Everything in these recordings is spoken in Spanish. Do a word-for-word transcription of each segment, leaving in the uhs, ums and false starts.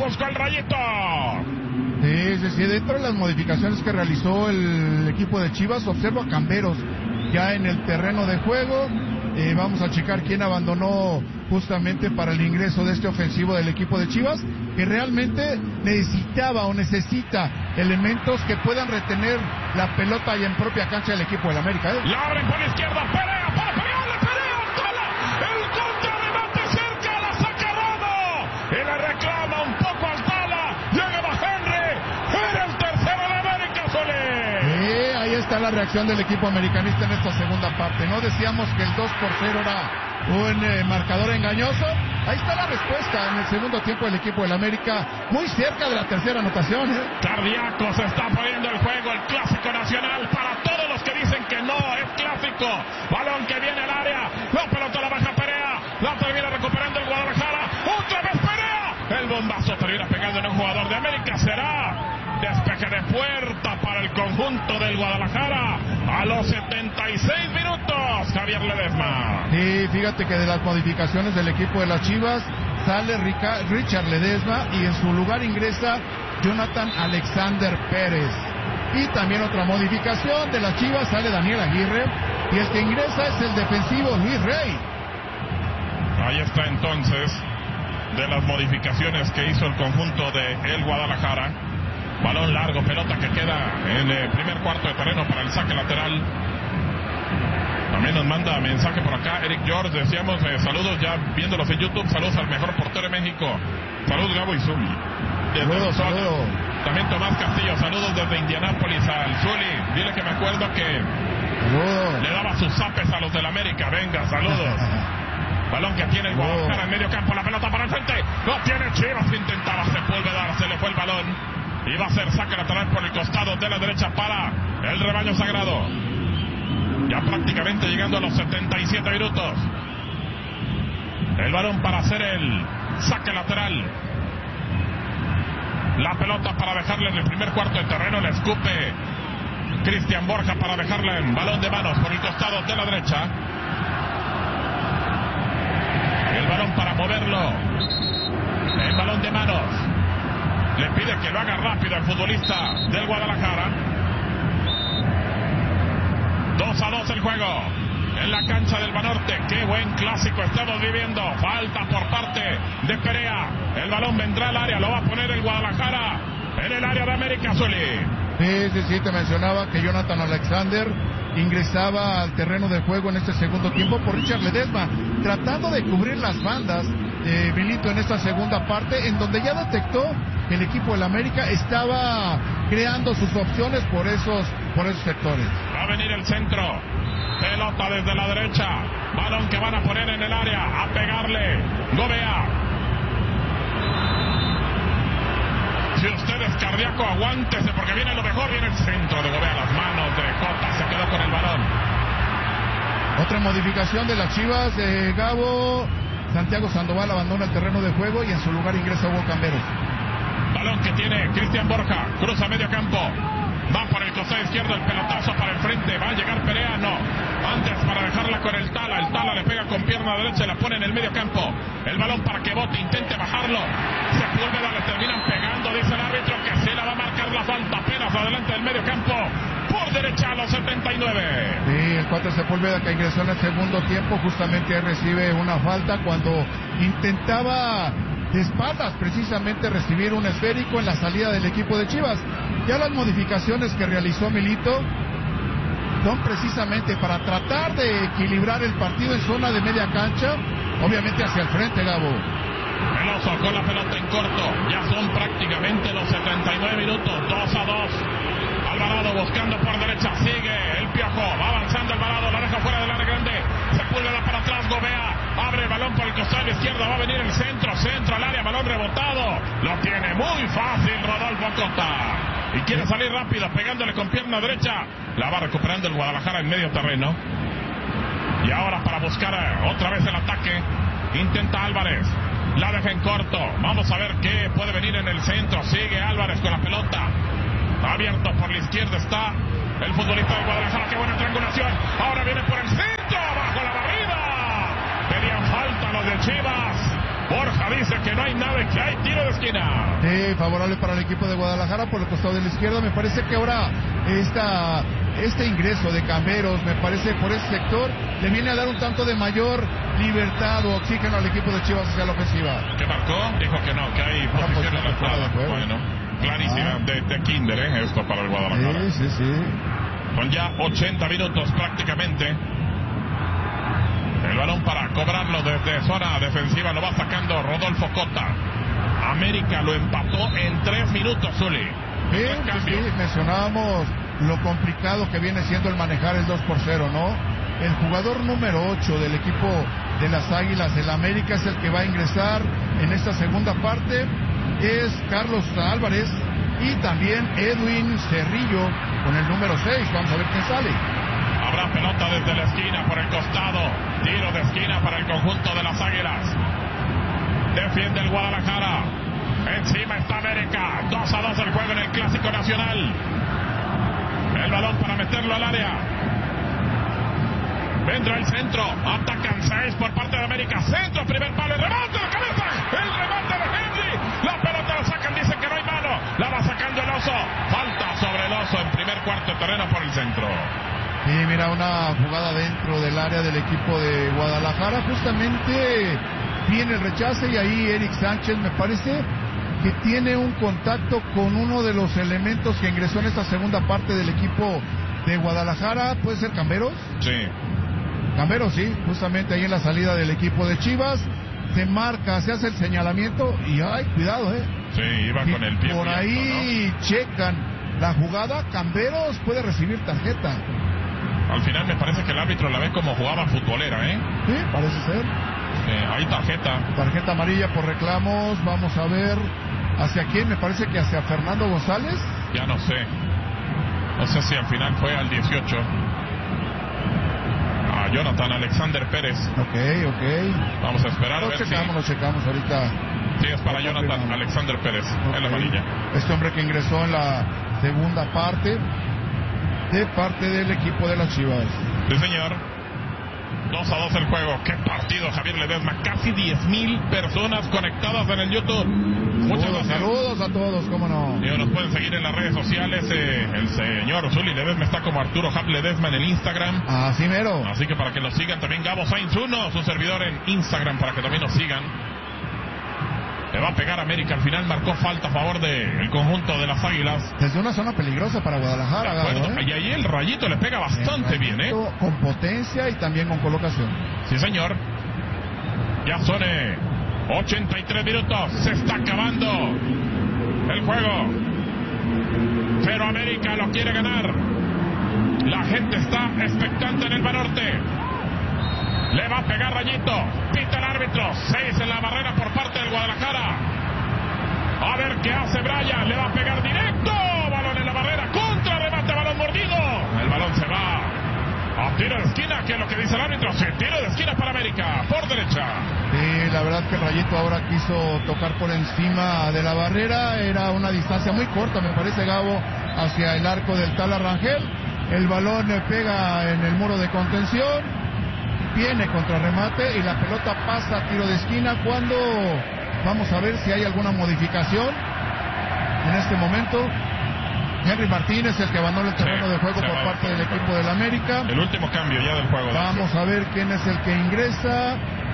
buscó el Rayito. Sí, sí, sí, dentro de las modificaciones que realizó el equipo de Chivas, observo a Camberos ya en el terreno de juego. Eh, vamos a checar quién abandonó justamente para el ingreso de este ofensivo del equipo de Chivas, que realmente necesitaba o necesita elementos que puedan retener la pelota y en propia cancha del equipo del América. ¿eh? La abren por la izquierda, Perea, para pegarle, Perea, Tala, el contrarremate cerca, la saca Romo, y le reclama un poco al Tala, llega Henry, era el tercero de América, Solé. Sí, ahí está la reacción del equipo americanista en esta segunda parte. No decíamos que el dos por cero era un eh, marcador engañoso. Ahí está la respuesta en el segundo tiempo del equipo del América, muy cerca de la tercera anotación. ¿eh? Cardíaco se está poniendo el juego, el clásico nacional para todos los que dicen que no es clásico. Balón que viene al área, la pelota la baja Perea, la termina recuperando el Guadalajara, otra vez Perea, el bombazo termina pegando en un jugador de América, será despeje de puerta para el conjunto del Guadalajara a los setenta y seis minutos, Javier Ledesma. Sí, fíjate que de las modificaciones del equipo de las Chivas sale Rica, Richard Ledesma y en su lugar ingresa Jonathan Alexander Pérez. Y también otra modificación de las Chivas, sale Daniel Aguirre y el que ingresa es el defensivo Luis Rey. Ahí está entonces de las modificaciones que hizo el conjunto de el Guadalajara. Balón largo, pelota que queda en el primer cuarto de terreno para el saque lateral. También nos manda mensaje por acá Eric George, decíamos eh, saludos ya viéndolos en YouTube, saludos al mejor portero de México, saludos Gabo y Zuli. Saludos, saludos. También Tomás Castillo, saludos desde Indianápolis al Zuli, dile que me acuerdo que saludos. Le daba sus zapes a los del América, venga, saludos. Balón que tiene el Guadalajara en medio campo, la pelota para el frente, no tiene Chivas, intentaba Sepúlveda, se le fue el balón. Y va a ser saque lateral por el costado de la derecha para el rebaño sagrado. Ya prácticamente llegando a los setenta y siete minutos. El balón para hacer el saque lateral. La pelota para dejarle en el primer cuarto de terreno. Le escupe Cristian Borja para dejarle en balón de manos por el costado de la derecha. El balón para moverlo. El balón de manos. Le pide que lo haga rápido el futbolista del Guadalajara. dos a dos el juego en la cancha del Banorte. Qué buen clásico estamos viviendo. Falta por parte de Perea. El balón vendrá al área, lo va a poner el Guadalajara en el área de América, Zuli. Sí, sí, sí, te mencionaba que Jonathan Alexander ingresaba al terreno de juego en este segundo tiempo por Richard Ledesma, tratando de cubrir las bandas de Milito en esta segunda parte, en donde ya detectó que el equipo del América estaba creando sus opciones por esos, por esos sectores. Va a venir el centro, pelota desde la derecha, balón que van a poner en el área, a pegarle, Gobea. Si usted es cardíaco, aguántese porque viene lo mejor, viene el centro de Gobea, las manos de Cota, se quedó con el balón. Otra modificación de las Chivas, de Gabo, Santiago Sandoval abandona el terreno de juego y en su lugar ingresa Hugo Camberos. Balón que tiene Cristian Borja, cruza medio campo, va por el costado izquierdo, el pelotazo para el frente, va a llegar Perea, no, antes para dejarla con el Tala, el Tala le pega con pierna derecha, la pone en el medio campo, el balón para que bote, intente bajarlo, Sepúlveda le terminan pegando, dice el árbitro que sí la va a marcar la falta, apenas adelante del medio campo, por derecha a los setenta y nueve. Sí, el cuatro Sepúlveda que ingresó en el segundo tiempo, justamente recibe una falta cuando intentaba de espaldas precisamente recibir un esférico en la salida del equipo de Chivas. Ya las modificaciones que realizó Milito son precisamente para tratar de equilibrar el partido en zona de media cancha, obviamente hacia el frente, Gabo. Veloso con la pelota en corto, ya son prácticamente los setenta y nueve minutos, dos a dos. Alvarado buscando por derecha, sigue el Piojo, va avanzando Alvarado, la deja fuera del área grande, Sepúlveda para atrás, Gobea, abre el balón por el costado izquierdo, va a venir el centro, centro al área, balón rebotado, lo tiene muy fácil Rodolfo Cota, y quiere salir rápido, pegándole con pierna derecha, la va recuperando el Guadalajara en medio terreno, y ahora para buscar otra vez el ataque, intenta Álvarez, la deja en corto, vamos a ver qué puede venir en el centro, sigue Álvarez con la pelota, abierto por la izquierda está el futbolista de Guadalajara, qué buena triangulación, ahora viene por el centro, bajo la barrida, pedían falta los de Chivas, Borja dice que no hay hay nada, que hay tiro de esquina. Sí, favorable para el equipo de Guadalajara por el costado de la izquierda. Me parece que ahora esta, este ingreso de Camberos, me parece por ese sector, le viene a dar un tanto de mayor libertad o oxígeno al equipo de Chivas hacia la ofensiva. ¿Qué marcó? Dijo que no, que hay Ah, posición pues, adelantada. fuera de Bueno, clarísima, Ah. de, de Kinder, ¿eh? Esto para el Guadalajara. Sí, sí, sí. Con ya ochenta minutos prácticamente. El balón para cobrarlo desde zona defensiva lo va sacando Rodolfo Cota. América lo empató en tres minutos, Zuli. Sí, Tres sí, cambios. sí, mencionábamos lo complicado que viene siendo el manejar el dos por cero, ¿no? El jugador número ocho del equipo de las Águilas del América es el que va a ingresar en esta segunda parte. Es Carlos Álvarez y también Edwin Cerrillo con el número seis. Vamos a ver quién sale. Habrá pelota desde la esquina por el costado. Tiro de esquina para el conjunto de las Águilas. Defiende el Guadalajara. Encima está América. dos a dos el juego en el Clásico Nacional. El balón para meterlo al área. Vendrá el centro. Atacan seis por parte de América. Centro, primer palo, el remate de cabeza. El remate de Henry. La pelota la sacan, dicen que no hay mano. La va sacando el Oso. Falta sobre el Oso en primer cuarto de terreno por el centro. Sí, mira, una jugada dentro del área del equipo de Guadalajara. Justamente viene el rechace y ahí Eric Sánchez me parece que tiene un contacto con uno de los elementos que ingresó en esta segunda parte del equipo de Guadalajara. ¿Puede ser Camberos? Sí. Camberos, sí, justamente ahí en la salida del equipo de Chivas. Se marca, se hace el señalamiento y ay, cuidado, eh. Sí, iba Y con el pie. por muy alto, ahí checan la jugada. Camberos puede recibir tarjeta. ¿no? Al final me parece que el árbitro la ve como jugaba futbolera, ¿eh? Sí, parece ser. Eh, hay tarjeta. Tarjeta amarilla por reclamos. Vamos a ver hacia quién. Me parece que hacia Fernando González. Ya no sé. No sé si al final fue al dieciocho. A Jonathan Alexander Pérez. Ok, ok. Vamos a esperar a Lo ver checamos, si... lo checamos ahorita. Sí, es para Lo Jonathan confirmamos. Alexander Pérez. Ok. Es la amarilla. Este hombre que ingresó en la segunda parte de parte del equipo de las Chivas. Sí, señor. dos a dos el juego. Qué partido, Javier Ledesma. Casi diez mil personas conectadas en el YouTube. Muchas Saludos, gracias. saludos a todos, cómo no. Y nos pueden seguir en las redes sociales. Eh, el señor Zuli Ledesma está como Arturo Jap Ledesma en el Instagram. Así mero. Así que para que nos sigan también Gabo Sainz uno, su servidor en Instagram, para que también nos sigan. Le va a pegar América, al final marcó falta a favor del conjunto de las Águilas. Desde una zona peligrosa para Guadalajara, De acuerdo. Gabo, ¿eh? Y ahí el Rayito le pega bastante bien, ¿eh? Con potencia y también con colocación. Sí, señor. Ya son eh, ochenta y tres minutos. Se está acabando el juego. Pero América lo quiere ganar. La gente está expectante en el Banorte. Le va a pegar Rayito. Pita el árbitro. Seis en la barrera por parte del Guadalajara. A ver qué hace Brian. Le va a pegar directo. Balón en la barrera. Contra remate. Balón mordido. El balón se va a tiro de esquina. ¿Qué es lo que dice el árbitro? Sí, tiro de esquina para América. Por derecha. Sí, la verdad que el Rayito ahora quiso tocar por encima de la barrera. Era una distancia muy corta, me parece, Gabo, hacia el arco del Tala Rangel. El balón le pega en el muro de contención. Viene contra remate y la pelota pasa a tiro de esquina cuando vamos a ver si hay alguna modificación en este momento. Henry Martínez, el que abandona el terreno Sí, de juego se por va parte del del juego. equipo del América. El último cambio ya del juego. Vamos a ver quién es el que ingresa.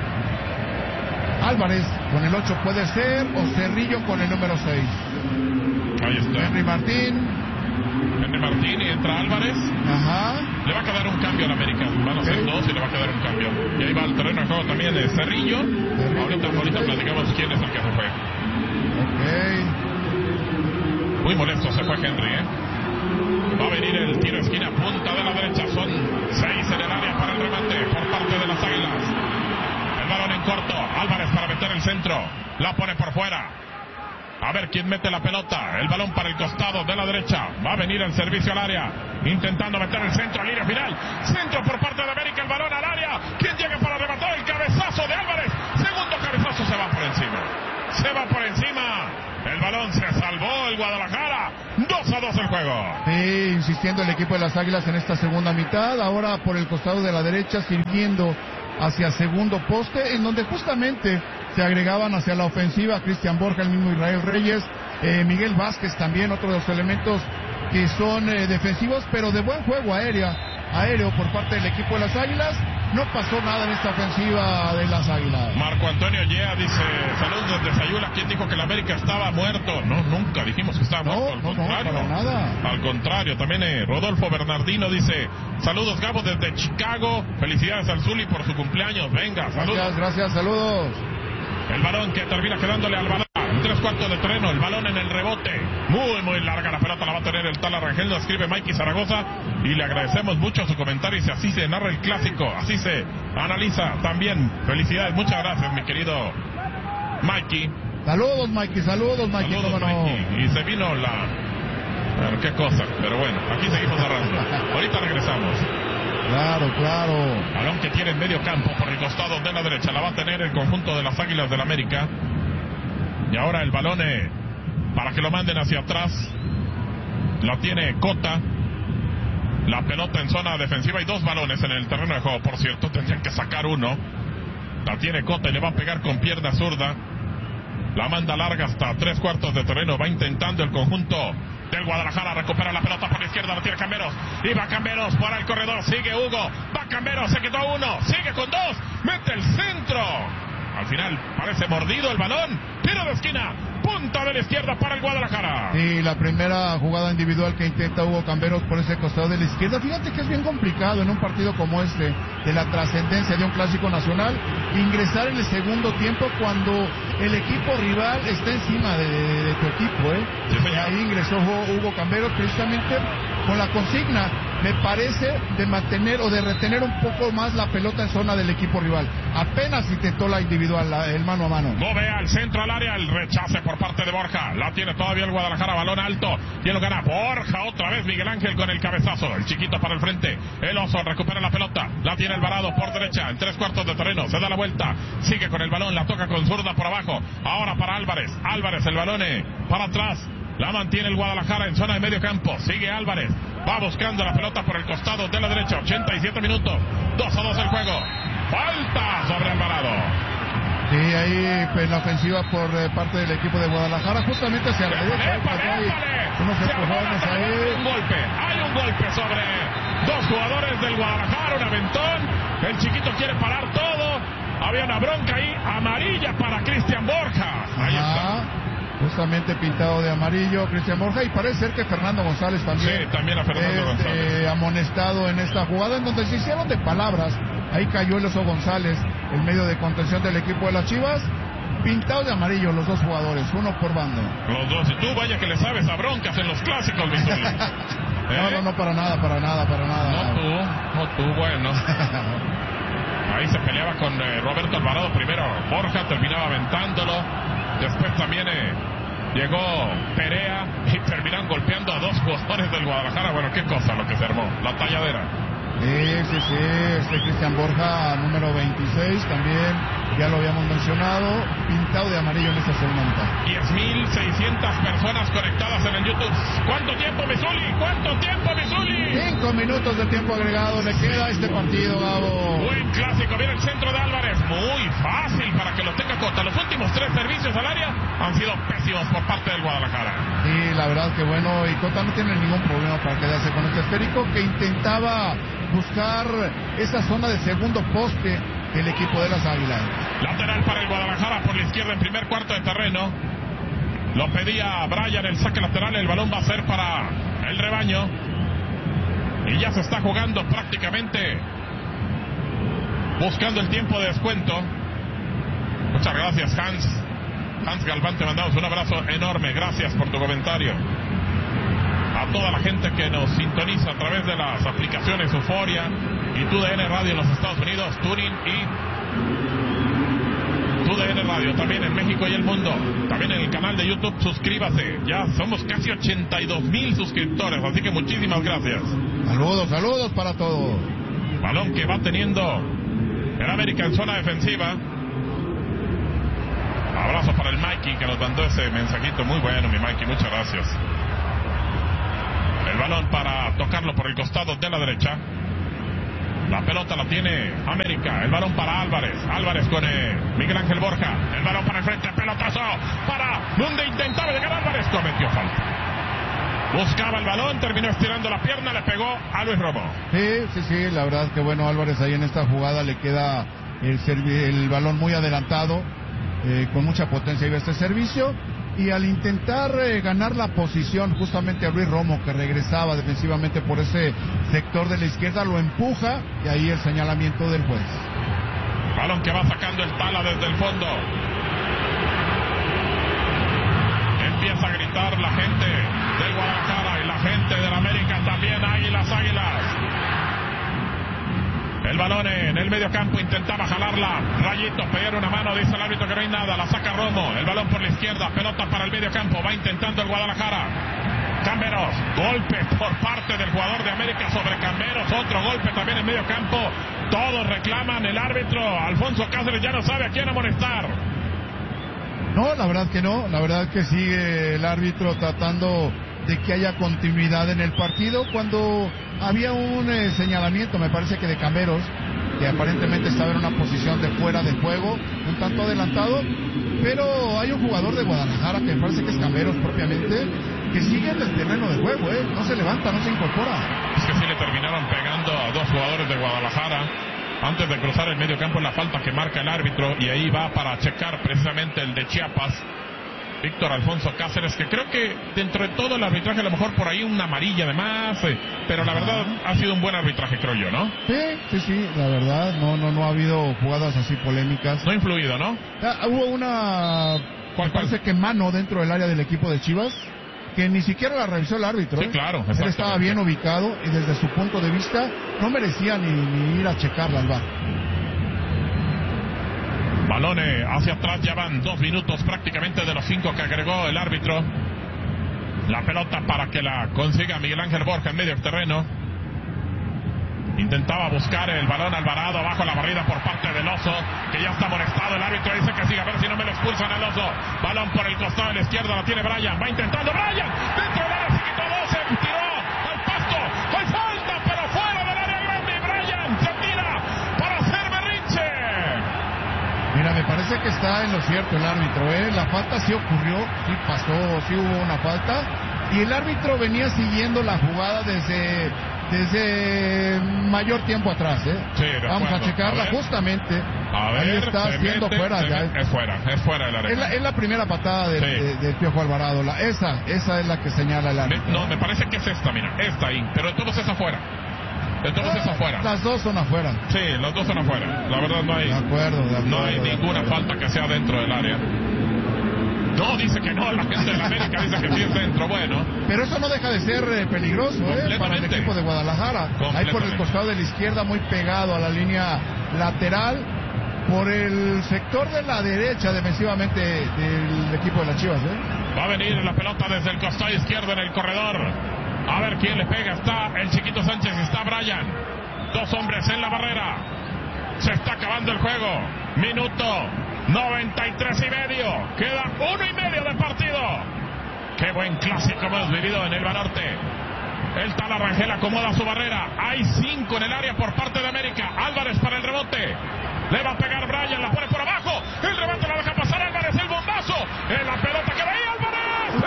Álvarez con el ocho puede ser, o Cerrillo con el número seis. Ahí está. Henry Martín. Henry Martín y entra Álvarez. Ajá. Le va a quedar un cambio al América. Van a ser Ok. dos y le va a quedar un cambio. Y ahí va el terreno de juego también de Cerrillo. Cerrillo. Ahorita, ahorita platicamos quién es el que se fue. Ok. Muy molesto se fue Henry, ¿eh? Va a venir el tiro de esquina, punta de la derecha. Son seis en el área para el remate por parte de las Águilas. El balón en corto. Álvarez para meter el centro. La pone por fuera. A ver quién mete la pelota. El balón para el costado de la derecha. Va a venir el servicio al área. Intentando meter el centro a línea final. Centro por parte de América. El balón al área. ¿Quién llega para rematar? El cabezazo de Álvarez. Segundo cabezazo, se va por encima. Se va por encima. El balón se salvó el Guadalajara. dos a dos el juego. Sí, insistiendo el equipo de las Águilas en esta segunda mitad. Ahora por el costado de la derecha, sirviendo hacia segundo poste, en donde justamente se agregaban hacia la ofensiva, Cristian Borja, el mismo Israel Reyes, eh, Miguel Vázquez también, otro de los elementos que son eh, defensivos, pero de buen juego aéreo, aéreo por parte del equipo de las Águilas. No pasó nada en esta ofensiva de las Águilas. Marco Antonio Yea dice, saludos desde Sayula. ¿Quién dijo que el América estaba muerto? No, nunca dijimos que estaba no, muerto, al no, contrario. No, para nada. Al contrario, también eh, Rodolfo Bernardino dice, saludos Gabo desde Chicago, felicidades al Zuli por su cumpleaños, venga, saludos. Gracias, gracias, saludos. El balón que termina quedándole al balón. Tres cuartos de terreno, el balón en el rebote. Muy, muy larga la pelota, la va a tener el tal Arrangel, lo escribe Mikey Zaragoza. Y le agradecemos mucho su comentario. Y si así se narra el clásico, así se analiza también. Felicidades, muchas gracias, mi querido Mikey. Saludos, Mikey, saludos, Mikey. Saludos, Mikey. Y se vino la... Bueno, qué cosa, pero bueno, aquí seguimos narrando. Ahorita regresamos. Claro, claro. Balón que tiene en medio campo por el costado de la derecha. La va a tener el conjunto de las Águilas del América. Y ahora el balón eh, para que lo manden hacia atrás. La tiene Cota. La pelota en zona defensiva. Hay dos balones en el terreno de juego, por cierto. Tendrían que sacar uno. La tiene Cota y le va a pegar con pierna zurda. La manda larga hasta tres cuartos de terreno. Va intentando el conjunto del Guadalajara. Recupera la pelota por la izquierda. La tiene Camberos. Y va Camberos para el corredor. Sigue Hugo. Va Camberos. Se quitó uno. Sigue con dos. Mete el centro. Al final parece mordido el balón. Tiro de esquina. Punta de la izquierda para el Guadalajara. Y la primera jugada individual que intenta Hugo Camberos por ese costado de la izquierda. Fíjate que es bien complicado en un partido como este, de la trascendencia de un clásico nacional, ingresar en el segundo tiempo cuando el equipo rival está encima de, de, de tu equipo, ¿eh? Sí, y ahí ingresó Hugo Camberos precisamente con la consigna, me parece, de mantener o de retener un poco más la pelota en zona del equipo rival. Apenas intentó la individual, la, el mano a mano. Mueve al centro al área, el rechace por parte de Borja. La tiene todavía el Guadalajara, balón alto. ¿Quién lo gana? Borja, otra vez Miguel Ángel con el cabezazo. El chiquito para el frente. El oso recupera la pelota. La tiene Alvarado por derecha, en tres cuartos de terreno. Se da la vuelta. Sigue con el balón, la toca con zurda por abajo. Ahora para Álvarez. Álvarez, el balón eh, para atrás. La mantiene el Guadalajara en zona de medio campo. Sigue Álvarez. Va buscando la pelota por el costado de la derecha. ochenta y siete minutos. dos a dos el juego. Falta sobre Alvarado. Sí, ahí pues, la ofensiva por eh, parte del equipo de Guadalajara. Justamente hacia la derecha. Unos empujones ahí. Un golpe. Hay un golpe sobre dos jugadores del Guadalajara. Un aventón. El chiquito quiere parar todo. Había una bronca ahí. Amarilla para Cristian Borja. Ahí Ajá. está. Justamente pintado de amarillo Cristian Borja, y parece ser que Fernando González también, sí, también a Fernando es, González. Eh, amonestado en esta jugada en donde se hicieron de palabras. Ahí cayó el oso González, en medio de contención del equipo de las Chivas. Pintados de amarillo los dos jugadores, uno por bando. Los dos, y tú vaya que le sabes a broncas en los clásicos, mi Zuli. ¿Eh? No, no, no, para nada, para nada, para nada. No tú, no tú, bueno. Ahí se peleaba con eh, Roberto Alvarado primero. Borja terminaba aventándolo. Después también eh, llegó Perea y terminaron golpeando a dos jugadores del Guadalajara. Bueno, qué cosa lo que se armó, la talladera. Sí, sí, sí, este Cristian Borja, número veintiséis, también, ya lo habíamos mencionado, pintado de amarillo en esta segunda mitad. diez mil seiscientas personas conectadas en el YouTube. ¿Cuánto tiempo, Misuli? ¿Cuánto tiempo, Misuli? Cinco minutos de tiempo agregado, le queda este partido, Gabo. Buen clásico, viene el centro de Álvarez, muy fácil para que lo tenga Cota. Los últimos tres servicios al área han sido pésimos por parte del Guadalajara. Sí, la verdad que bueno, y Cota no tiene ningún problema para quedarse con este esférico, que intentaba buscar esa zona de segundo poste del equipo de las Águilas. Lateral para el Guadalajara por la izquierda en primer cuarto de terreno. Lo pedía Brian, el saque lateral, el balón va a ser para el rebaño. Y ya se está jugando prácticamente, buscando el tiempo de descuento. Muchas gracias, Hans. Hans Galván, te mandamos un abrazo enorme. Gracias por tu comentario. A toda la gente que nos sintoniza a través de las aplicaciones Euforia y T U D N Radio en los Estados Unidos, Turing y T U D N Radio también en México y el mundo. También en el canal de YouTube, suscríbase. Ya somos casi ochenta y dos mil suscriptores, así que muchísimas gracias. Saludos, saludos para todos. Balón que va teniendo el América en zona defensiva. Abrazo para el Mikey que nos mandó ese mensajito muy bueno, mi Mikey, muchas gracias. El balón para tocarlo por el costado de la derecha. La pelota la tiene América. El balón para Álvarez. Álvarez con eh, Miguel Ángel Borja. El balón para el frente. Pelotazo para donde intentaba llegar Álvarez. Cometió falta. Buscaba el balón, terminó estirando la pierna, le pegó a Luis Romo. Sí, sí, sí, la verdad que bueno, Álvarez ahí en esta jugada le queda el, el balón muy adelantado, eh, con mucha potencia iba este servicio, y al intentar eh, ganar la posición justamente a Luis Romo, que regresaba defensivamente por ese sector de la izquierda, lo empuja, y ahí el señalamiento del juez. Balón que va sacando el Tala desde el fondo. Empieza a gritar la gente del Guadalajara y la gente del América también. Águilas, águilas. El balón en el medio campo, intentaba jalarla. Rayito, pegar una mano, dice el árbitro que no hay nada. La saca Romo. El balón por la izquierda, pelota para el medio campo. Va intentando el Guadalajara. Camberos, golpe por parte del jugador de América sobre Camberos. Otro golpe también en medio campo. Todos reclaman, el árbitro Alfonso Cáceres ya no sabe a quién amonestar. No, la verdad que no, la verdad que sigue el árbitro tratando de que haya continuidad en el partido, cuando había un eh, señalamiento, me parece que de Camberos, que aparentemente estaba en una posición de fuera de juego, un tanto adelantado, pero hay un jugador de Guadalajara, que me parece que es Camberos propiamente, que sigue en el terreno de juego, ¿eh? No se levanta, no se incorpora. Es que sí le terminaron pegando a dos jugadores de Guadalajara antes de cruzar el medio campo en la falta que marca el árbitro, y ahí va para checar precisamente el de Chiapas, Víctor Alfonso Cáceres, que creo que dentro de todo el arbitraje, a lo mejor por ahí una amarilla además, eh, pero la verdad ha sido un buen arbitraje, creo yo, ¿no? Sí, sí, sí, la verdad, no, no, no ha habido jugadas así polémicas. No ha influido, ¿no? Ah, hubo una, ¿Cuál, me parece cuál? que mano dentro del área del equipo de Chivas, que ni siquiera la revisó el árbitro. Sí, ¿eh? claro. Él estaba bien ubicado y desde su punto de vista no merecía ni, ni ir a checarla al bar. Balones hacia atrás, ya van dos minutos prácticamente de los cinco que agregó el árbitro. La pelota para que la consiga Miguel Ángel Borja en medio terreno. Intentaba buscar el balón Alvarado, abajo la barrida por parte del Oso, que ya está molestado. El árbitro dice que siga, a ver si no me lo expulsan el Oso. Balón por el costado de la izquierda, la tiene Brian, va intentando Brian, dentro del área, se quitó dos, se tiró al pasto, hay falta, pero fuera del área grande. Brian se tira para hacer berrinche. Mira, me parece que está en lo cierto el árbitro, ¿eh? La falta sí ocurrió, sí pasó, sí hubo una falta, y el árbitro venía siguiendo la jugada desde... desde mayor tiempo atrás, ¿eh? Sí, vamos acuerdo. a checarla a ver, justamente. A ver, ahí está siendo mete, fuera ya. Es fuera, es fuera del área. Es la, es la primera patada del Sí. de, de Piojo Alvarado. La, esa, esa es la que señala el árbitro. Me, no, me parece que es esta, mira, esta ahí, pero de todos es afuera. De todos es afuera. Las dos son afuera. Sí, las dos son afuera. La verdad no hay, De acuerdo, de acuerdo, no hay de ninguna acuerdo. falta que sea dentro del área. No, dice que no, la gente de la América dice que sí es dentro, bueno. Pero eso no deja de ser eh, peligroso, ¿eh? Para el equipo de Guadalajara. Ahí por el costado de la izquierda, muy pegado a la línea lateral. Por el sector de la derecha, defensivamente, del equipo de las Chivas, ¿eh? Va a venir la pelota desde el costado izquierdo en el corredor. A ver quién le pega. Está el Chiquito Sánchez, está Brian. Dos hombres en la barrera. Se está acabando el juego. Minuto noventa y tres y medio. Queda uno y medio de partido. Qué buen clásico hemos vivido en el Banorte. El Tala Rangel acomoda su barrera. Hay cinco en el área por parte de América. Álvarez para el rebote. Le va a pegar Brian, la pone por abajo. El rebote la deja pasar Álvarez, el bombazo. En la pelota que veía Álvarez.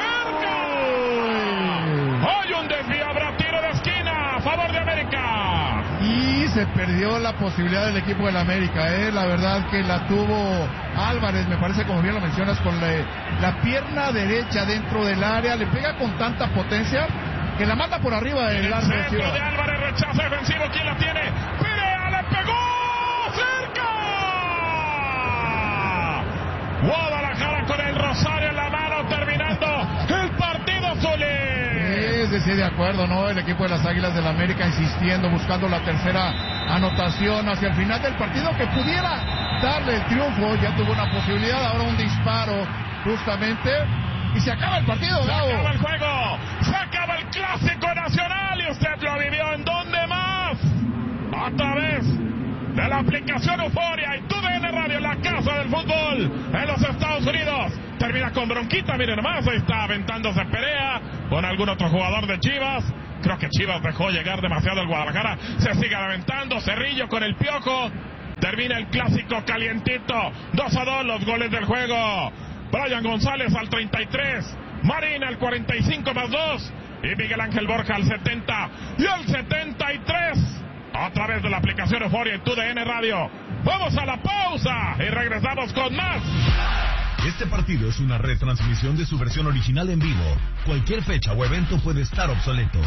¡Cerca! Hay un desvío, habrá tiro de esquina a favor de América. Y se perdió la posibilidad del equipo de la América, ¿eh? La verdad que la tuvo Álvarez, me parece, como bien lo mencionas, con la, la pierna derecha dentro del área. Le pega con tanta potencia que la manda por arriba del arco. El centro de Álvarez, rechazo defensivo. ¿Quién la tiene? Perea, le pegó. ¡Cerca! Guadalajara con el rosario en la mano, terminando el partido, Zuli. Sí, sí, de acuerdo, ¿no? El equipo de las Águilas del América insistiendo, buscando la tercera anotación hacia el final del partido que pudiera darle el triunfo. Ya tuvo una posibilidad, ahora un disparo justamente. Y se acaba el partido, Se Gabo. acaba el juego, se acaba el Clásico Nacional, y usted lo vivió ¿en dónde más? A través de la aplicación Euforia y tu D N Radio, la casa del fútbol en los Estados Unidos. termina con bronquita, miren nomás, ahí está aventándose Perea con algún otro jugador de Chivas. Creo que Chivas dejó llegar demasiado el Guadalajara, se sigue aventando, Cerrillo con el Piojo, termina el clásico calientito, dos a dos los goles del juego. Brian González al treinta y tres, Marín al cuarenta y cinco más dos, y Miguel Ángel Borja al setenta, y al setenta y tres, a través de la aplicación Euforia y T U D N Radio. Vamos a la pausa y regresamos con más. Este partido es una retransmisión de su versión original en vivo. Cualquier fecha o evento puede estar obsoleto.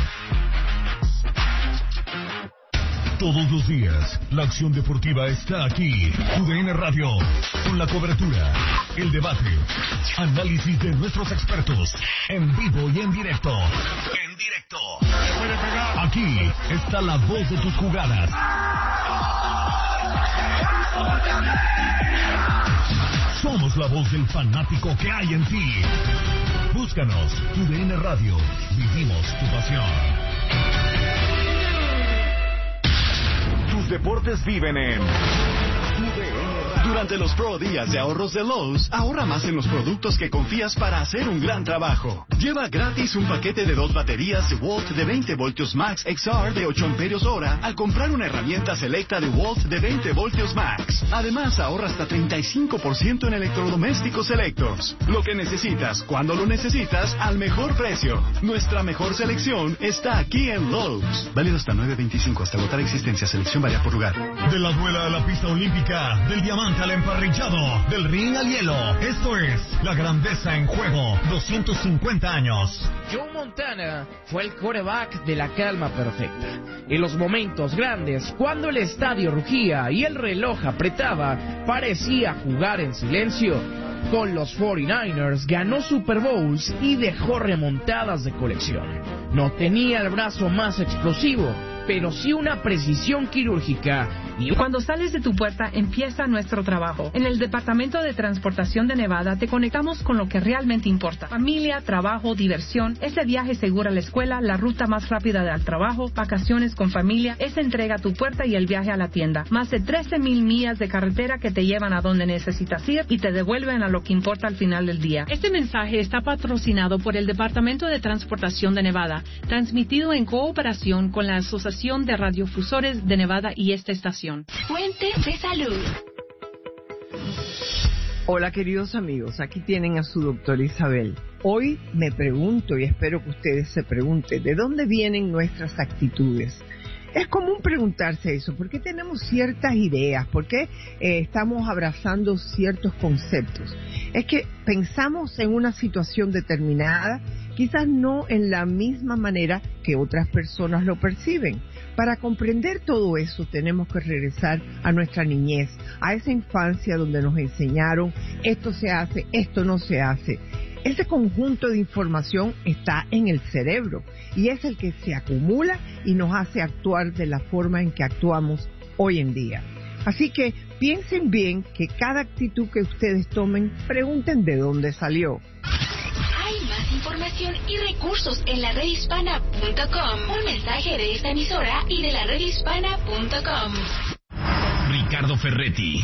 Todos los días, la acción deportiva está aquí. T U D N Radio, con la cobertura, el debate, análisis de nuestros expertos, en vivo y en directo. En directo. Aquí está la voz de tus jugadas. Somos la voz del fanático que hay en ti. Búscanos, T U D N Radio. Vivimos tu pasión. Tus deportes viven en T U D N Radio. Durante los Pro Días de Ahorros de Lowe's, ahorra más en los productos que confías para hacer un gran trabajo. Lleva gratis un paquete de dos baterías de Walt de veinte voltios Max X R de ocho amperios hora al comprar una herramienta selecta de Walt de veinte voltios Max. Además, ahorra hasta treinta y cinco por ciento en electrodomésticos selectos. Lo que necesitas, cuando lo necesitas, al mejor precio. Nuestra mejor selección está aquí en Lowe's. Válido hasta nueve veinticinco, hasta agotar existencia. Selección varía por lugar. De la duela a la pista olímpica, del diamante al emparrillado, del ring al hielo. Esto es la grandeza en juego. doscientos cincuenta años. Joe Montana fue el quarterback de la calma perfecta. En los momentos grandes, cuando el estadio rugía y el reloj apretaba, parecía jugar en silencio. Con los cuarenta y nueve ers ganó Super Bowls y dejó remontadas de colección. No tenía el brazo más explosivo, pero sí una precisión quirúrgica. Y cuando sales de tu puerta, empieza nuestro trabajo. En el Departamento de Transportación de Nevada te conectamos con lo que realmente importa. Familia, trabajo, diversión, ese viaje seguro a la escuela, la ruta más rápida al trabajo, vacaciones con familia, esa entrega a tu puerta y el viaje a la tienda. Más de trece mil millas de carretera que te llevan a donde necesitas ir y te devuelven a lo que importa al final del día. Este mensaje está patrocinado por el Departamento de Transportación de Nevada, transmitido en cooperación con la Asociación de Radiofusores de Nevada y esta estación. Fuente de salud. Hola queridos amigos, aquí tienen a su doctora Isabel. Hoy me pregunto y espero que ustedes se pregunten, ¿de dónde vienen nuestras actitudes? Es común preguntarse eso, ¿por qué tenemos ciertas ideas? ¿Por qué eh, estamos abrazando ciertos conceptos? Es que pensamos en una situación determinada, quizás no en la misma manera que otras personas lo perciben. Para comprender todo eso tenemos que regresar a nuestra niñez, a esa infancia donde nos enseñaron esto se hace, esto no se hace. Ese conjunto de información está en el cerebro y es el que se acumula y nos hace actuar de la forma en que actuamos hoy en día. Así que piensen bien que cada actitud que ustedes tomen, pregunten de dónde salió. Hay más información y recursos en la red hispana punto com. Un mensaje de esta emisora y de la red hispana punto com. Ricardo Ferretti,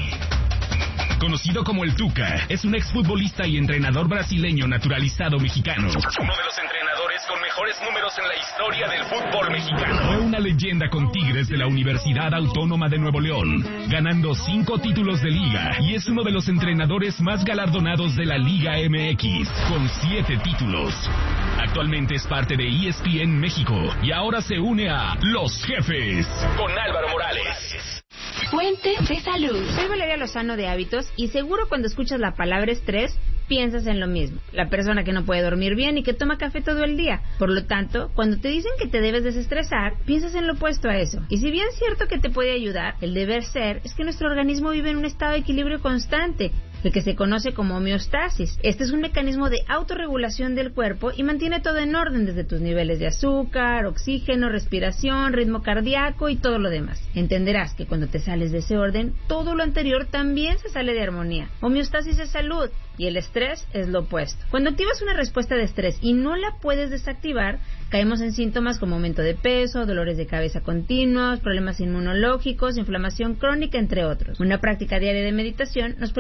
conocido como el Tuca, es un exfutbolista y entrenador brasileño naturalizado mexicano. Uno de los entrenadores con mejores números en la historia del fútbol mexicano. Fue una leyenda con Tigres de la Universidad Autónoma de Nuevo León, ganando cinco títulos de liga, y es uno de los entrenadores más galardonados de la Liga M X, con siete títulos. Actualmente es parte de E S P N México y ahora se une a Los Jefes con Álvaro Morales. Fuente de salud. Soy Valeria Lozano de Hábitos y seguro cuando escuchas la palabra estrés piensas en lo mismo. La persona que no puede dormir bien y que toma café todo el día. Por lo tanto, cuando te dicen que te debes desestresar, piensas en lo opuesto a eso. Y si bien es cierto que te puede ayudar, el deber ser es que nuestro organismo vive en un estado de equilibrio constante, el que se conoce como homeostasis. Este es un mecanismo de autorregulación del cuerpo y mantiene todo en orden, desde tus niveles de azúcar, oxígeno, respiración, ritmo cardíaco y todo lo demás. Entenderás que cuando te sales de ese orden, todo lo anterior también se sale de armonía. Homeostasis es salud y el estrés es lo opuesto. Cuando activas una respuesta de estrés y no la puedes desactivar, caemos en síntomas como aumento de peso, dolores de cabeza continuos, problemas inmunológicos, inflamación crónica, entre otros. Una práctica diaria de meditación nos permite regresar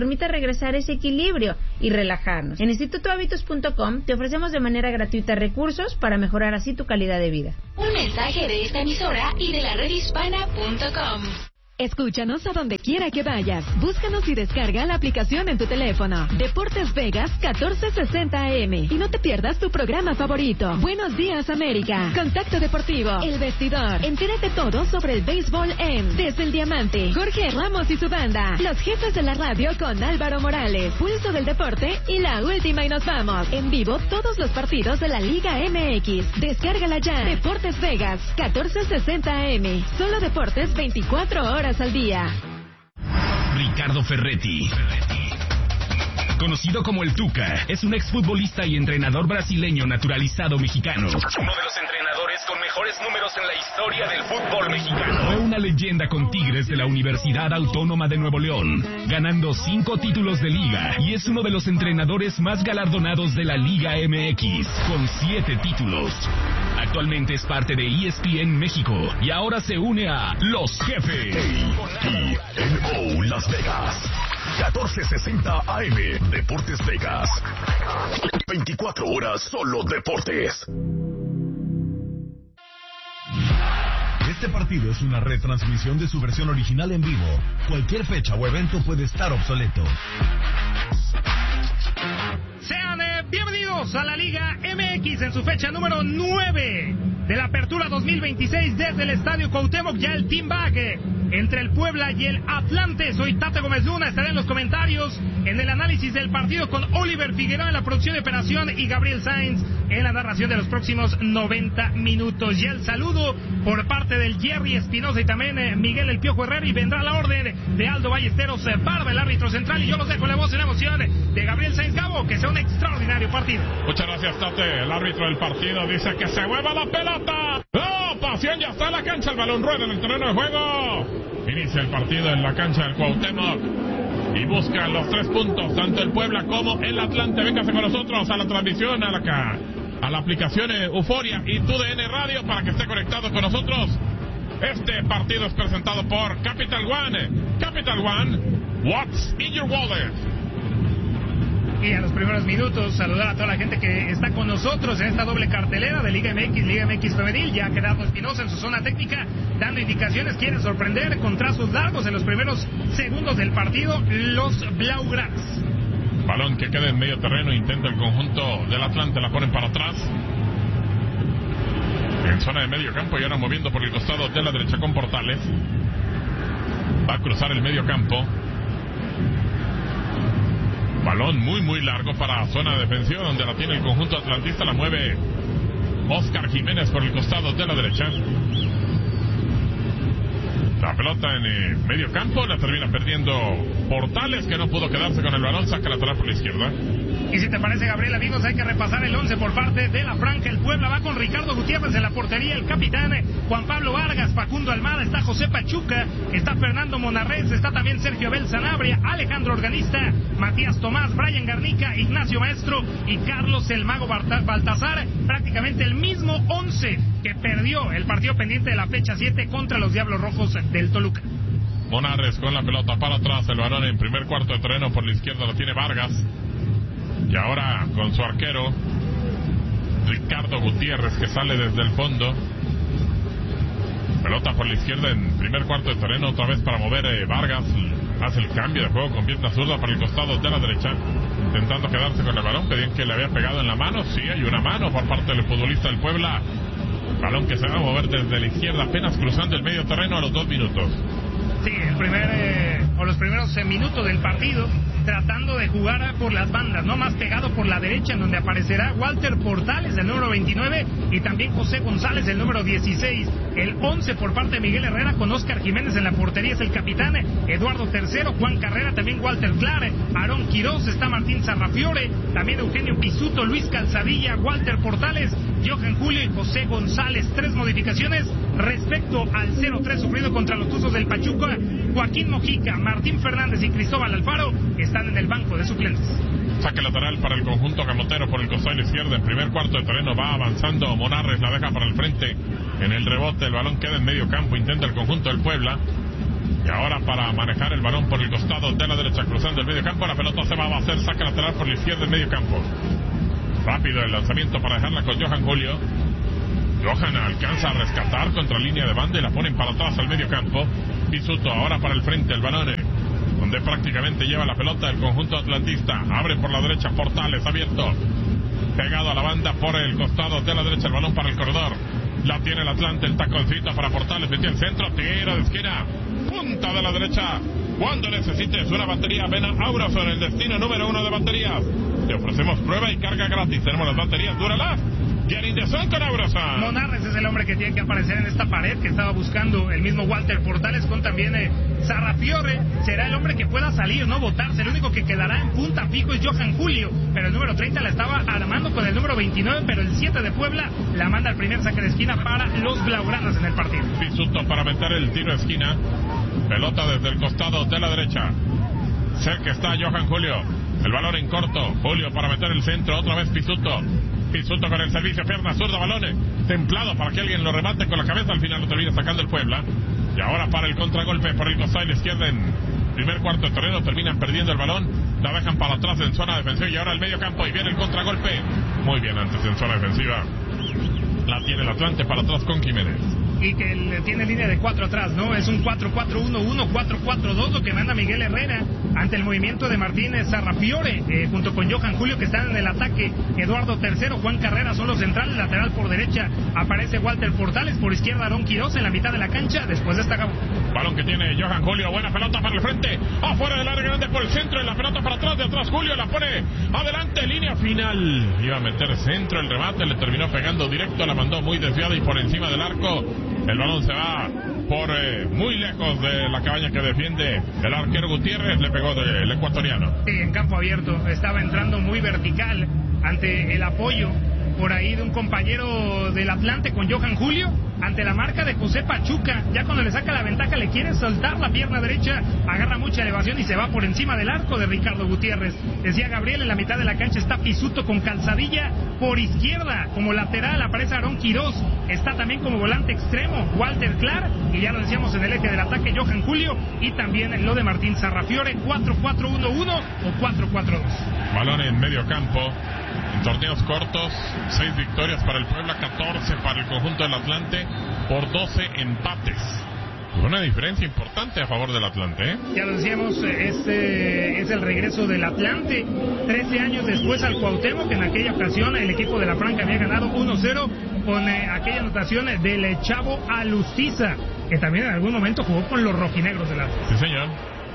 regresar ese equilibrio y relajarnos. En instituto hábitos punto com te ofrecemos de manera gratuita recursos para mejorar así tu calidad de vida. Un mensaje de esta emisora y de la red hispana punto com. Escúchanos a donde quiera que vayas. Búscanos y descarga la aplicación en tu teléfono. Deportes Vegas catorce sesenta A M. Y no te pierdas tu programa favorito. Buenos días, América. Contacto Deportivo. El Vestidor. Entérate todo sobre el béisbol en Desde el Diamante. Jorge Ramos y su banda. Los jefes de la radio con Álvaro Morales. Pulso del Deporte y la última y nos vamos. En vivo todos los partidos de la Liga M X. Descárgala ya. Deportes Vegas catorce sesenta A M. Solo deportes veinticuatro horas al día. Ricardo Ferretti, conocido como el Tuca, es un exfutbolista y entrenador brasileño naturalizado mexicano. Uno de los entrenadores con mejores números en la historia del fútbol mexicano. Fue una leyenda con Tigres de la Universidad Autónoma de Nuevo León, ganando cinco títulos de liga, y es uno de los entrenadores más galardonados de la Liga M X, con siete títulos. Actualmente es parte de E S P N México y ahora se une a Los Jefes. A T N O Las Vegas. catorce sesenta A M. Deportes Vegas. veinticuatro horas solo deportes. Este partido es una retransmisión de su versión original en vivo. Cualquier fecha o evento puede estar obsoleto. Sean eh, bienvenidos a la Liga M X en su fecha número nueve de la Apertura dos mil veintiséis desde el Estadio Cuauhtémoc. Ya el team back eh, entre el Puebla y el Atlante. Soy Tate Gómez Luna, estaré en los comentarios en el análisis del partido con Oliver Figueroa en la producción de operación y Gabriel Sainz en la narración de los próximos noventa minutos. Y el saludo por parte del Jerry Espinosa y también eh, Miguel El Piojo Herrera, y vendrá la orden de Aldo Ballesteros eh, Barba, el árbitro central, y yo los dejo la voz en la emoción de Gabriel Sainz. Gabo, que sea un extraordinario partido. Muchas gracias, Tate. El árbitro del partido dice que se mueva la pelota. ¡Oh, pasión! Ya está en la cancha, el balón rueda en el terreno de juego. Inicia el partido en la cancha del Cuauhtémoc y buscan los tres puntos, tanto el Puebla como el Atlante. Véngase con nosotros a la transmisión, a la, a la aplicación Euforia y T U D N Radio para que esté conectado con nosotros. Este partido es presentado por Capital One. Capital One, what's in your wallet? Y a los primeros minutos saludar a toda la gente que está con nosotros en esta doble cartelera de Liga M X, Liga M X Femenil. Ya Gerardo Espinosa en su zona técnica dando indicaciones, quiere sorprender con trazos largos en los primeros segundos del partido los Blaugranas. Balón que queda en medio terreno, intenta el conjunto del Atlante, la ponen para atrás. En zona de medio campo y ahora moviendo por el costado de la derecha con Portales. Va a cruzar el medio campo. Balón muy muy largo para zona defensiva donde la tiene el conjunto atlantista. La mueve Oscar Jiménez por el costado de la derecha. La pelota en eh, medio campo, la termina perdiendo Portales, que no pudo quedarse con el balón, saca lateral por la izquierda. Y si te parece, Gabriel, amigos, hay que repasar el once por parte de la Franja. El Puebla va con Ricardo Gutiérrez en la portería, el capitán Juan Pablo Vargas, Facundo Almada, está José Pachuca, está Fernando Monarrez, está también Sergio Abel Sanabria, Alejandro Organista, Matías Tomás, Brian Garnica, Ignacio Maestro y Carlos El Mago Baltazar. Prácticamente el mismo once que perdió el partido pendiente de la fecha siete contra los Diablos Rojos del Toluca. Monarrez con la pelota para atrás, el balón en primer cuarto de terreno por la izquierda lo tiene Vargas. Y ahora con su arquero Ricardo Gutiérrez, que sale desde el fondo. Pelota por la izquierda en primer cuarto de terreno, otra vez para mover eh, Vargas. Hace el cambio de juego con pierna zurda para el costado de la derecha, intentando quedarse con el balón. Pedían que le había pegado en la mano. Sí, hay una mano por parte del futbolista del Puebla. Balón que se va a mover desde la izquierda, apenas cruzando el medio terreno a los dos minutos. Sí, el primer eh, o los primeros eh, minutos del partido, tratando de jugar por las bandas, no más pegado por la derecha, en donde aparecerá Walter Portales, el número veintinueve, y también José González, el número dieciséis. El once por parte de Miguel Herrera, con Oscar Jiménez en la portería, es el capitán Eduardo Tercero, Juan Carrera, también Walter Clare, Aarón Quirós, está Martín Zarrafiore, también Eugenio Pisuto, Luis Calzadilla, Walter Portales, Johan Julio y José González. Tres modificaciones respecto al cero tres sufrido contra los Tuzos del Pachuca. Joaquín Mojica, Martín Fernández y Cristóbal Alfaro están en el banco de suplentes. Saque lateral para el conjunto camotero por el costado izquierdo. En primer cuarto de terreno va avanzando Monarres, la deja para el frente. En el rebote el balón queda en medio campo, intenta el conjunto del Puebla. Y ahora para manejar el balón por el costado de la derecha, cruzando el medio campo, la pelota se va a hacer saque lateral por la izquierda del medio campo. Rápido el lanzamiento para dejarla con Johan Julio. Johan alcanza a rescatar contra línea de banda y la ponen para atrás al medio campo. Pisuto ahora para el frente, el balón, donde prácticamente lleva la pelota el conjunto atlantista. Abre por la derecha, Portales abierto, pegado a la banda por el costado de la derecha, el balón para el corredor. La tiene el Atlante, el taconcito para Portales, metió el centro, tiro de esquina, punta de la derecha. Cuando necesites una batería, ven a Aurason, el destino número uno de baterías. Te ofrecemos prueba y carga gratis. Tenemos las baterías Duralast. Get in the zone con Aurason. Monarres es el hombre que tiene que aparecer en esta pared que estaba buscando el mismo Walter Portales, con también eh, Sarrafiore. Será el hombre que pueda salir, no botarse. El único que quedará en punta fijo es Johan Julio, pero el número treinta la estaba armando con el número veintinueve, pero el siete de Puebla la manda al primer saque de esquina para los blaugranas en el partido. Pisuto para meter el tiro de esquina. Pelota desde el costado de la derecha. Cerca está Johan Julio. El balón en corto. Julio para meter el centro. Otra vez Pisuto. Pisuto con el servicio, pierna zurda, balones templado para que alguien lo remate con la cabeza. Al final lo termina sacando el Puebla. Y ahora para el contragolpe por el costado de la izquierda en primer cuarto de terreno. Terminan perdiendo el balón. La dejan para atrás en zona defensiva. Y ahora el medio campo. Y viene el contragolpe. Muy bien antes en zona defensiva. La tiene el Atlante para atrás con Jiménez. Y que él tiene línea de cuatro atrás, ¿no? Es un cuatro cuatro uno uno, cuatro cuatro dos lo que manda Miguel Herrera ante el movimiento de Martínez Sarrafiore, eh, junto con Johan Julio, que están en el ataque. Eduardo Tercero, Juan Carrera son los centrales. Lateral por derecha aparece Walter Portales, por izquierda Aarón Quiroz en la mitad de la cancha. Después de esta balón que tiene Johan Julio, buena pelota para el frente, afuera del área grande por el centro, y la pelota para atrás, de atrás Julio la pone adelante, línea final. Iba a meter centro, el remate le terminó pegando directo, la mandó muy desviada y por encima del arco. El balón se va por eh, muy lejos de la cabaña que defiende el arquero Gutiérrez. Le pegó de, el ecuatoriano. Sí, en campo abierto. Estaba entrando muy vertical ante el apoyo por ahí de un compañero del Atlante con Johan Julio, ante la marca de José Pachuca. Ya cuando le saca la ventaja le quiere soltar la pierna derecha, agarra mucha elevación y se va por encima del arco de Ricardo Gutiérrez. Decía Gabriel, en la mitad de la cancha está Pisuto con Calzadilla. Por izquierda como lateral aparece Aarón Quiroz, está también como volante extremo Walter Clark, y ya lo decíamos en el eje del ataque Johan Julio, y también lo de Martín Sarrafiore. Cuatro cuatro uno uno o cuatro cuatro dos. Balón en medio campo. En torneos cortos, seis victorias para el Puebla, catorce para el conjunto del Atlante, por doce empates. Una diferencia importante a favor del Atlante, ¿eh? Ya lo decíamos, este es el regreso del Atlante, trece años después al Cuauhtémoc. En aquella ocasión el equipo de la Franca había ganado uno cero con eh, aquella anotación del Chavo Alustiza, que también en algún momento jugó con los rojinegros del Atlas. Sí, señor.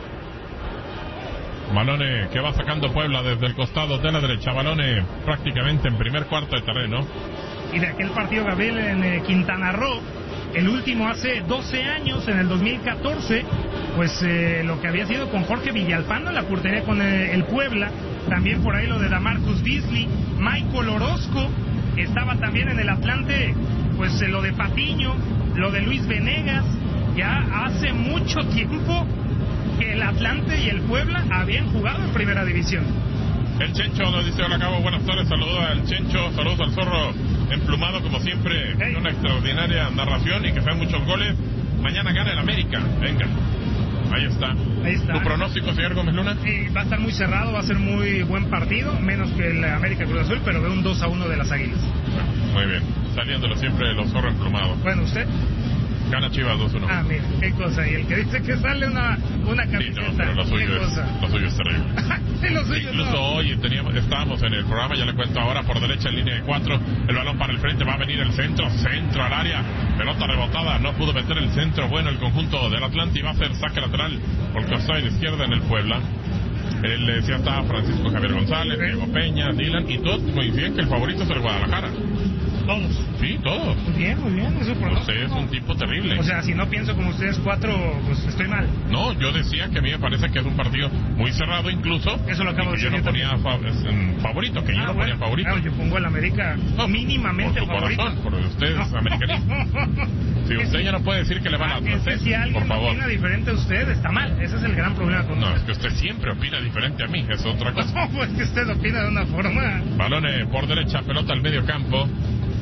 Balone que va sacando Puebla desde el costado de la derecha. Balone prácticamente en primer cuarto de terreno. Y de aquel partido, Gabriel, en eh, Quintana Roo, el último hace doce años, en el dos mil catorce, pues eh, lo que había sido con Jorge Villalpando en la portería con eh, el Puebla. También por ahí lo de Damarcus Beasley, Michael Orozco. Estaba también en el Atlante, pues eh, lo de Patiño, lo de Luis Venegas. Ya hace mucho tiempo que el Atlante y el Puebla habían jugado en primera división. El Chencho nos dice: hola, Cabo, buenas tardes, saludos al Chencho, saludos al Zorro emplumado como siempre, hey. Una extraordinaria narración y que sean muchos goles. Mañana gana el América, venga, ahí está. Ahí está. ¿Tu pronóstico, señor Gómez Luna? Sí, va a estar muy cerrado, va a ser muy buen partido, menos que el América Cruz Azul, pero veo un dos a uno de las Águilas. Muy bien, saliéndolo siempre de los Zorros emplumados. Bueno, ¿usted? Gana Chivas dos uno. Ah, mira, qué cosa. Y el que dice que sale una, una camiseta. Sí, no, pero lo suyo, es, lo suyo es terrible. Sí, lo suyo Incluso no. hoy teníamos, estábamos en el programa, ya le cuento ahora, por derecha en línea de cuatro. El balón para el frente, va a venir el centro, centro al área. Pelota rebotada, no pudo meter el centro. Bueno, el conjunto del Atlante, y va a hacer saque lateral por costado de la izquierda en el Puebla. Él decía, está Francisco Javier González, ¿sí? Diego Peña, Dylan, y todos coinciden que el favorito es el Guadalajara. Todos. Sí, todos. Muy bien, muy bien, eso por Usted es un tipo terrible. O sea, si no pienso como ustedes cuatro, pues estoy mal. No, yo decía que a mí me parece que es un partido muy cerrado incluso. Eso lo acabo de decir. Yo no ponía fa en favorito, que ah, yo no bueno, ponía favorito. Claro, yo pongo el América no, mínimamente por su favorito. Corazón, porque usted es americanista. Si usted ya no puede decir que le van a hacer, si alguien por favor. opina diferente a usted, está mal. Ese es el gran problema con No, usted. es que usted siempre opina diferente a mí, es otra cosa. No, pues que usted opina de una forma. Balón por derecha, pelota al medio campo.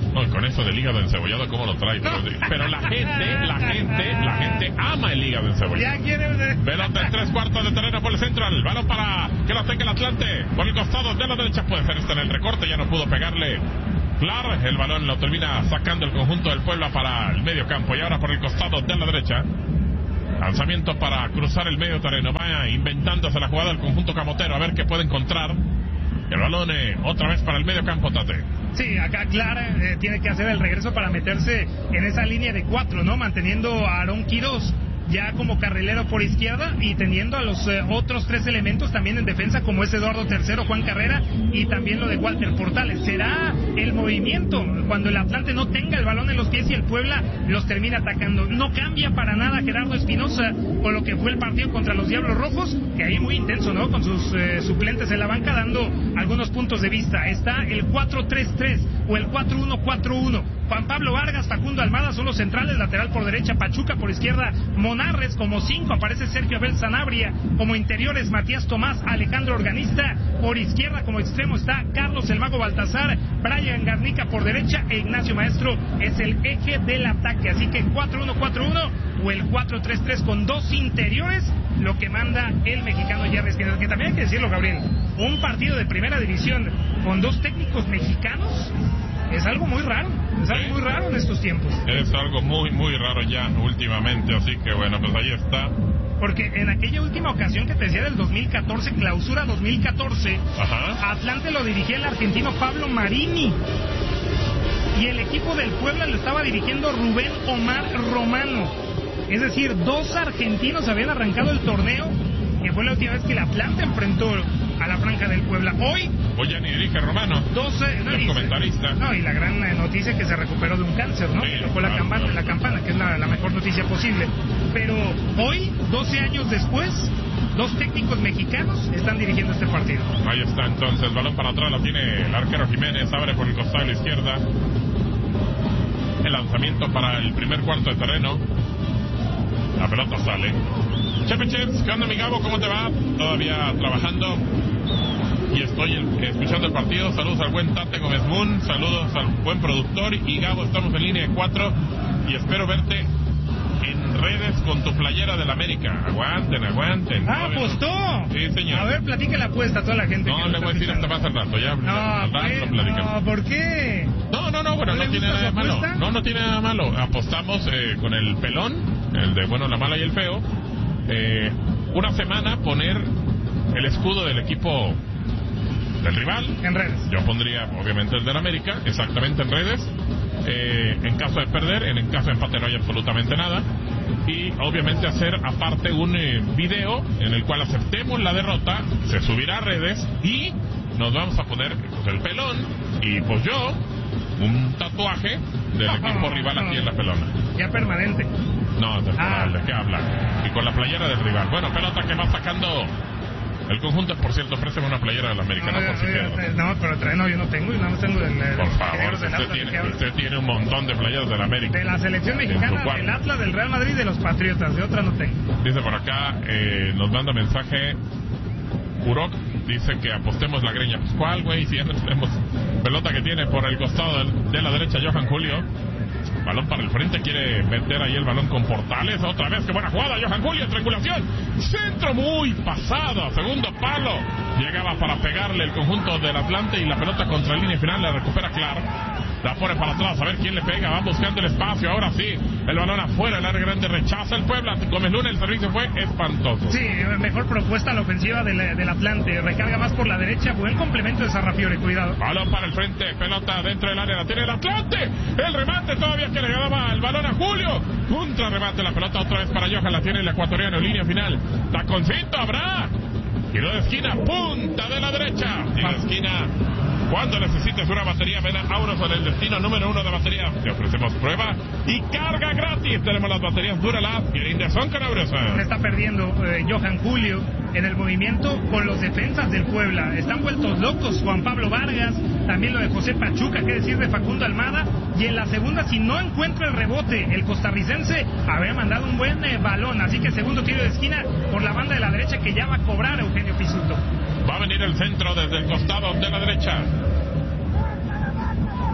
No, con eso del hígado encebollado, ¿cómo lo trae? Pero, pero la gente, la gente, la gente ama el hígado encebollado. Ya quiere... Pelota en tres cuartos de terreno por el central. Balón para que lo tenga el Atlante. Por el costado de la derecha puede ser este en el recorte. Ya no pudo pegarle. Claro, el balón lo termina sacando el conjunto del Puebla para el medio campo. Y ahora por el costado de la derecha. Lanzamiento para cruzar el medio terreno. Va inventándose la jugada del conjunto camotero. A ver qué puede encontrar. El balón eh, otra vez para el medio campo, Tate. Sí, acá Clara eh, tiene que hacer el regreso para meterse en esa línea de cuatro, ¿no? Manteniendo a Aarón Quirós ya como carrilero por izquierda y teniendo a los eh, otros tres elementos también en defensa, como es Eduardo Tercero, Juan Carrera y también lo de Walter Portales. Será el movimiento cuando el Atlante no tenga el balón en los pies y el Puebla los termina atacando. No cambia para nada Gerardo Espinosa con lo que fue el partido contra los Diablos Rojos, que ahí muy intenso, ¿no? Con sus eh, suplentes en la banca dando algunos puntos de vista. Está el cuatro tres tres o el cuatro uno cuatro uno. Juan Pablo Vargas, Facundo Almada son los centrales, lateral por derecha Pachuca, por izquierda Monarres, como cinco aparece Sergio Abel Sanabria, como interiores Matías Tomás, Alejandro Organista, por izquierda como extremo está Carlos el Mago Baltazar, Brian Garnica por derecha e Ignacio Maestro es el eje del ataque, así que cuatro uno cuatro uno o el cuatro tres tres con dos interiores, lo que manda el mexicano Jerry Espinosa, que también hay que decirlo, Gabriel, un partido de primera división con dos técnicos mexicanos es algo muy raro, es algo muy raro en estos tiempos. Es algo muy, muy raro ya últimamente, así que bueno, pues ahí está. Porque en aquella última ocasión que te decía del dos mil catorce, clausura dos mil catorce, Ajá. Atlante lo dirigía el argentino Pablo Marini. Y el equipo del Puebla lo estaba dirigiendo Rubén Omar Romano. Es decir, dos argentinos habían arrancado el torneo, que fue la última vez que el Atlante enfrentó a la franja del Puebla. Hoy... Hoy ya ni dirige Romano. doce, no, el y, comentarista. No, y la gran noticia es que se recuperó de un cáncer, ¿no? Sí, que tocó la, claro, campana, claro. la campana, que es la, la mejor noticia posible. Pero hoy, doce años después, dos técnicos mexicanos están dirigiendo este partido. Ahí está entonces, el balón para atrás lo tiene el arquero Jiménez, abre por el costado de la izquierda. El lanzamiento para el primer cuarto de terreno. La pelota sale. Chepe Chefs, ¿qué onda, mi Gabo? ¿Cómo te va? Todavía trabajando y estoy el, escuchando el partido. Saludos al buen Tate Gómez Moon, saludos al buen productor y Gabo, estamos en línea de cuatro y espero verte en redes con tu playera del América. Aguanten, aguanten. ¡Ah, apostó! Sí, señor. A ver, platique la apuesta a toda la gente. No, le voy a decir hasta más al rato, ya. No, al rato pues, lo platicamos. no, ¿por qué? No, no, no, bueno, ¿No no, le tiene gusta nada de su malo. apuesta? No, no tiene nada de malo. Apostamos eh, con el pelón, el de bueno, la mala y el feo. Eh, una semana poner el escudo del equipo del rival. En redes. Yo pondría, obviamente, el del América, exactamente en redes. Eh, en caso de perder, en, en caso de empate no hay absolutamente nada. Y obviamente hacer aparte un eh, video en el cual aceptemos la derrota, se subirá a redes y nos vamos a poner pues, el pelón y pues yo un tatuaje del equipo rival aquí en la pelona. Ya permanente. No, temporal, Ah. ¿de qué habla? Y con la playera del rival. Bueno, pelota que va sacando el conjunto. Por cierto, préstame una playera del América, no, No, por si oye, pierdo. oye, no, pero trae, no, yo no tengo, yo nada más tengo del, del- Por del- favor, del usted Atlas, ¿de qué tiene, habla? usted tiene un montón de playeras del América. De la selección En su mexicana, cuarto. del Atlas, del Real Madrid y de los Patriotas. De otra no tengo. Dice por acá, eh, nos manda mensaje Urok, dice que apostemos la greña. Pues cuál, güey, si ya no tenemos pelota que tiene por el costado del- de la derecha Johan Julio. Balón para el frente, quiere meter ahí el balón con Portales. Otra vez, qué buena jugada, Johan Julio, triangulación. Centro muy pasado, segundo palo. Llegaba para pegarle el conjunto del Atlante y la pelota contra línea final la recupera Clark. La pone para atrás, a ver quién le pega. Van buscando el espacio, ahora sí. El balón afuera, el área grande rechaza el Puebla. Gómez Luna, el servicio fue espantoso. Sí, mejor propuesta la ofensiva del, del Atlante. Recarga más por la derecha. Buen complemento de Sarrafiore, cuidado. Balón para el frente, pelota dentro del área, la tiene el Atlante. El remate todavía que le daba el balón a Julio. Contra remate, la pelota otra vez para Johan, la tiene el ecuatoriano, línea final. Taconcito habrá. Tiro de esquina, punta de la derecha. Tiro de esquina. Cuando necesites una batería, ven a Auroson, el destino número uno de baterías. Te ofrecemos prueba y carga gratis. Tenemos las baterías Duralast y Indeson con Auroson. Se está perdiendo eh, Johan Julio en el movimiento con los defensas del Puebla. Están vueltos locos Juan Pablo Vargas, también lo de José Pachuca, qué decir de Facundo Almada. Y en la segunda, si no encuentra el rebote, el costarricense había mandado un buen eh, balón. Así que segundo tiro de esquina por la banda de la derecha que ya va a cobrar Eugenio Pisuto. Va a venir el centro desde el costado de la derecha.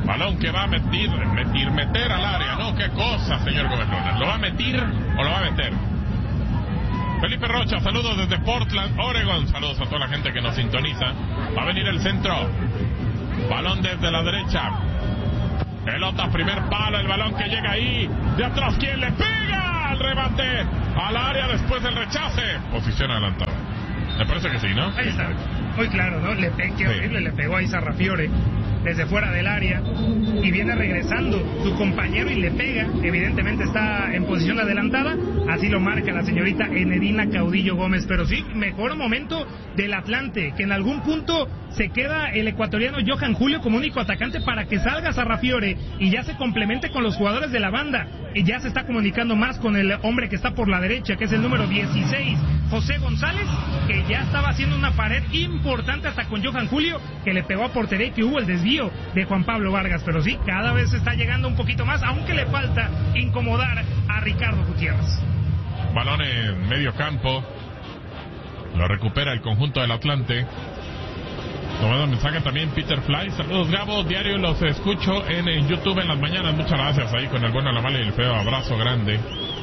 Balón que va a meter, meter, meter al área, ¿no? Qué cosa, señor Gómez Luna. ¿Lo va a meter o lo va a meter? Felipe Rocha, saludos desde Portland, Oregon. Saludos a toda la gente que nos sintoniza. Va a venir el centro. Balón desde la derecha. Pelota, primer palo, el balón que llega ahí. De atrás, ¿quién le pega? Al remate, al área, después del rechace. Posición adelantada. Me parece que sí, ¿no? Ahí está. Muy claro, ¿no? Le pe- qué horrible, sí. Le pegó ahí Sarrafiore desde fuera del área y viene regresando su compañero y le pega. Evidentemente está en posición adelantada, así lo marca la señorita Enedina Caudillo Gómez. Pero sí, mejor momento del Atlante, que en algún punto se queda el ecuatoriano Johan Julio como único atacante para que salga Sarrafiore y ya se complemente con los jugadores de la banda, y ya se está comunicando más con el hombre que está por la derecha, que es el número dieciséis, José González, que ya estaba haciendo una pared importante hasta con Johan Julio, que le pegó a portería y que hubo el desvío de Juan Pablo Vargas. Pero sí, cada vez está llegando un poquito más, aunque le falta incomodar a Ricardo Gutiérrez. Balón en medio campo, lo recupera el conjunto del Atlante. Tomando mensaje también Peter Fly. Saludos, Gabo, diario los escucho en, en YouTube en las mañanas. Muchas gracias ahí con el bueno, la mala y el feo. Abrazo grande.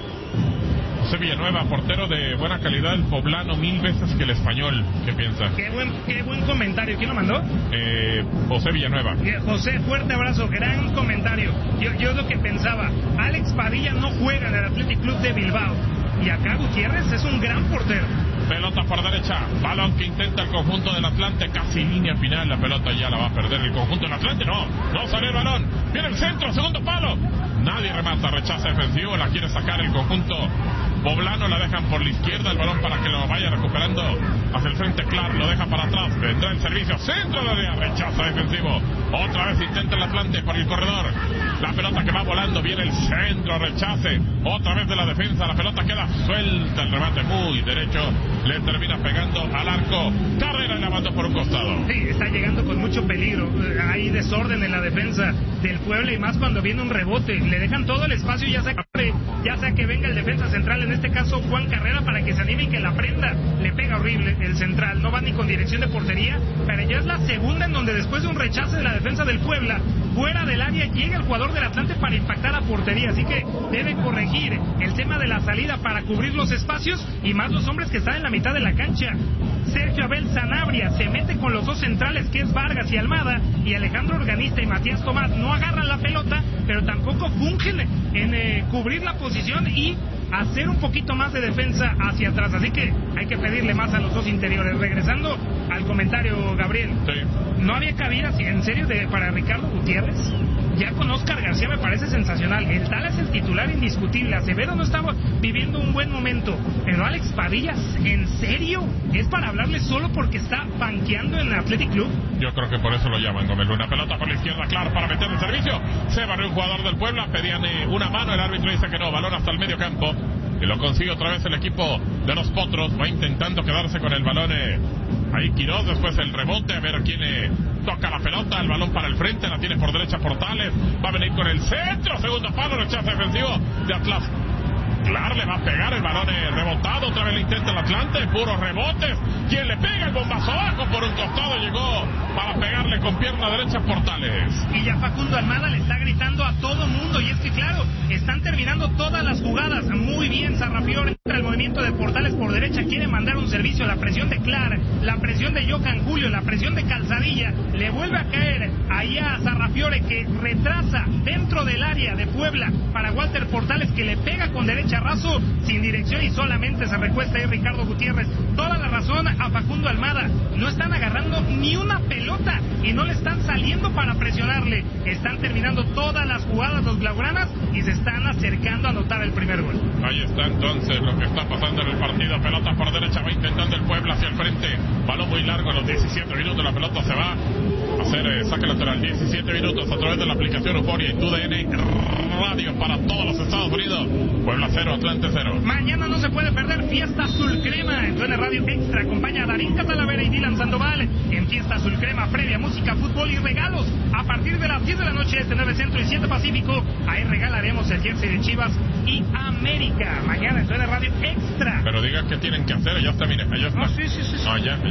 José Villanueva, portero de buena calidad, el poblano mil veces que el español. ¿Qué piensa? Qué buen, qué buen comentario. ¿Quién lo mandó? Eh, José Villanueva. José, fuerte abrazo, gran comentario. Yo, yo lo que pensaba, Alex Padilla no juega en el Athletic Club de Bilbao, y acá Gutiérrez es un gran portero. Pelota por derecha, balón que intenta el conjunto del Atlante, casi línea final, la pelota ya la va a perder el conjunto del Atlante, no, no sale el balón, viene el centro, segundo palo, nadie remata, rechaza defensivo, la quiere sacar el conjunto poblano, la dejan por la izquierda, el balón para que lo vaya recuperando hacia el frente, claro, lo deja para atrás, vendrá el servicio, centro de área, rechaza defensivo, otra vez intenta el Atlante por el corredor, la pelota que va volando, viene el centro, rechace, otra vez de la defensa, la pelota queda suelta, el remate muy derecho, le termina pegando al arco, carrera y la manda por un costado. Sí, está llegando con mucho peligro, hay desorden en la defensa del Puebla, y más cuando viene un rebote, le dejan todo el espacio, ya sea que, ya sea que venga el defensa central, en este caso Juan Carrera, para que se anime y que la prenda, le pega horrible el central, no va ni con dirección de portería, pero ya es la segunda en donde después de un rechace de la defensa del Puebla, fuera del área llega el jugador del Atlante para impactar a portería, así que debe corregir el tema de la salida para cubrir los espacios, y más los hombres que están en la mitad de la cancha. Sergio Abel Sanabria se mete con los dos centrales, que es Vargas y Almada, y Alejandro Organista y Matías Tomás no agarran la pelota, pero tampoco fungen en eh, cubrir la posición y hacer un poquito más de defensa hacia atrás, así que hay que pedirle más a los dos interiores. Regresando al comentario, Gabriel, sí. No había cabida, en serio, de, para Ricardo Gutiérrez. Ya con Oscar García me parece sensacional. El tal es el titular indiscutible. Acevedo no estaba viviendo un buen momento. Pero Alex Padillas, ¿en serio? ¿Es para hablarle solo porque está banqueando en el Athletic Club? Yo creo que por eso lo llaman, Gómez. Una pelota por la izquierda, claro, para meter el servicio. Se barrió un jugador del Puebla. Pedían eh, una mano. El árbitro dice que no. Balón hasta el medio campo. Y lo consigue otra vez el equipo de los Potros. Va intentando quedarse con el balón. Eh, ahí Quiroz. Después el rebote. A ver quién eh, toca la pelota. El balón para el frente. La tiene por derecha Portales. Va a venir con el centro. Segundo palo. Rechazo defensivo de Atlas. Claro, le va a pegar el balón eh, rebotado. Otra vez le intenta el Atlante. Puros rebotes. Quien le pega el bombazo abajo por un costado. Llegó para pegarle con pierna derecha Portales. Y ya Facundo Almada le está gritando a todo mundo. Y es que claro, están terminando todas las jugadas. Muy bien Sarrafiore. Entra el movimiento de Portales por derecha. Quiere mandar un servicio. La presión de Clar. La presión de Johan Julio. La presión de Calzadilla. Le vuelve a caer allá a Sarrafiore, que retrasa dentro del área de Puebla para Walter Portales, que le pega con derecha raso, sin dirección, y solamente se recuesta ahí Ricardo Gutiérrez. Toda la razón a Facundo Almada. No están agarrando ni una pelota y no le están saliendo para presionarle. Están terminando todas las jugadas los blaugranas y se están acercando a anotar el primer gol. Ahí está entonces lo que está pasando en el partido. Pelota por derecha, va intentando el Puebla hacia el frente. Balón muy largo en los diecisiete minutos. La pelota se va a hacer eh, saque lateral. diecisiete minutos a través de la aplicación Euforia y T U D N Radio para todos los Estados Unidos. Puebla cero, Atlante cero. Mañana no se puede perder Fiesta Azul Crema en T U D N Radio Extra. Acompaña a Darín Catalavera y Dylan Sandoval en Fiesta Azul Crema, previa música, fútbol y regalos. A partir de las diez de la noche, este nueve Centro y siete Pacífico, ahí regalaremos el jersey de Chivas y América. Mañana en T U D N Radio Extra. Pero digan qué tienen que hacer, ya está, mire, allá está. No, sí, sí, sí, sí. No, ya, ya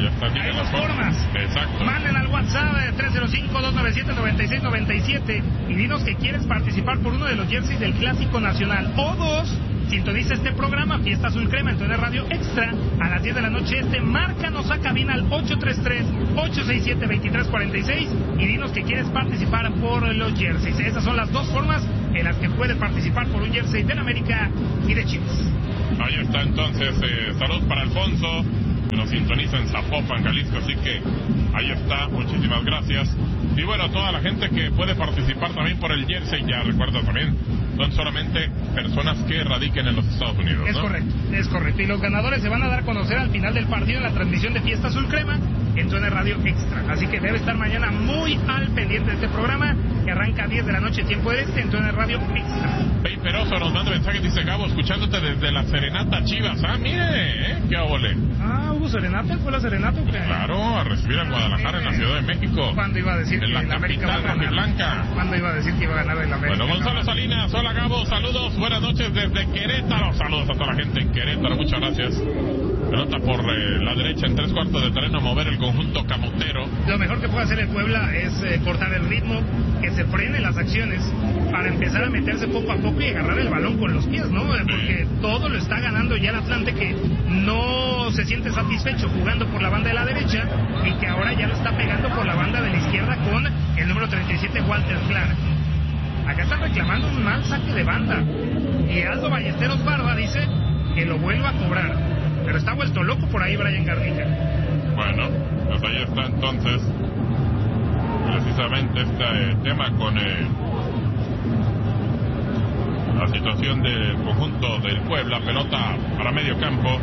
ya está. Hay dos formas. Exacto. Manden al WhatsApp eh, tres cero cinco, dos nueve siete, nueve seis nueve siete y dinos que quieres participar por uno de los jerseys del Clásico Nacional. O dos, sintoniza este programa, Fiesta Azul Crema, en T Radio Extra, a las diez de la noche este. Márcanos a cabina al ocho tres tres, ocho seis siete, dos tres cuatro seis y dinos que quieres participar por los jerseys. Esas son las dos formas en las que puede participar por un jersey de América y de Chivas. Ahí está entonces, eh, salud para Alfonso, que nos sintoniza en Zapopan, Jalisco, así que ahí está, muchísimas gracias. Y bueno, toda la gente que puede participar también por el jersey, ya recuerda también, son solamente personas que radiquen en los Estados Unidos, ¿no? Es correcto, es correcto. Y los ganadores se van a dar a conocer al final del partido en la transmisión de Fiesta Azul Crema en T Radio Extra. Así que debe estar mañana muy al pendiente de este programa, que arranca a diez de la noche, tiempo de este, en T Radio Extra. Pei Peroso nos manda mensaje, dice: Gabo, escuchándote desde la Serenata Chivas. Ah, mire, ¿eh? ¿Qué óvole? Ah, ¿hubo serenata? ¿Fue la serenata o qué? Claro, a recibir a Guadalajara en la Ciudad de México. ¿Cuándo iba a decir en que la el América capital va a ganar? rojiblanca? ¿Cuándo iba a decir que iba a ganar el América? Bueno, Gonzalo Salinas, hola Gabo, saludos, buenas noches desde Querétaro. Saludos a toda la gente en Querétaro, muchas gracias. Pelota por eh, la derecha en tres cuartos de terreno, mover el conjunto camotero. Lo mejor que puede hacer el Puebla es eh, cortar el ritmo, que se frenen las acciones para empezar a meterse poco a poco y agarrar el balón con los pies, ¿no? Porque todo lo está ganando ya el Atlante, que no se siente satisfecho jugando por la banda de la derecha y que ahora ya lo está pegando por la banda de la izquierda con el número treinta y siete, Walter Clark. Acá están reclamando un mal saque de banda y Aldo Ballesteros Barba dice que lo vuelva a cobrar, pero está vuelto loco por ahí Brian Garnica. Bueno, pues ahí está entonces precisamente este eh, tema con eh, la situación del conjunto del Puebla. Pelota para medio campo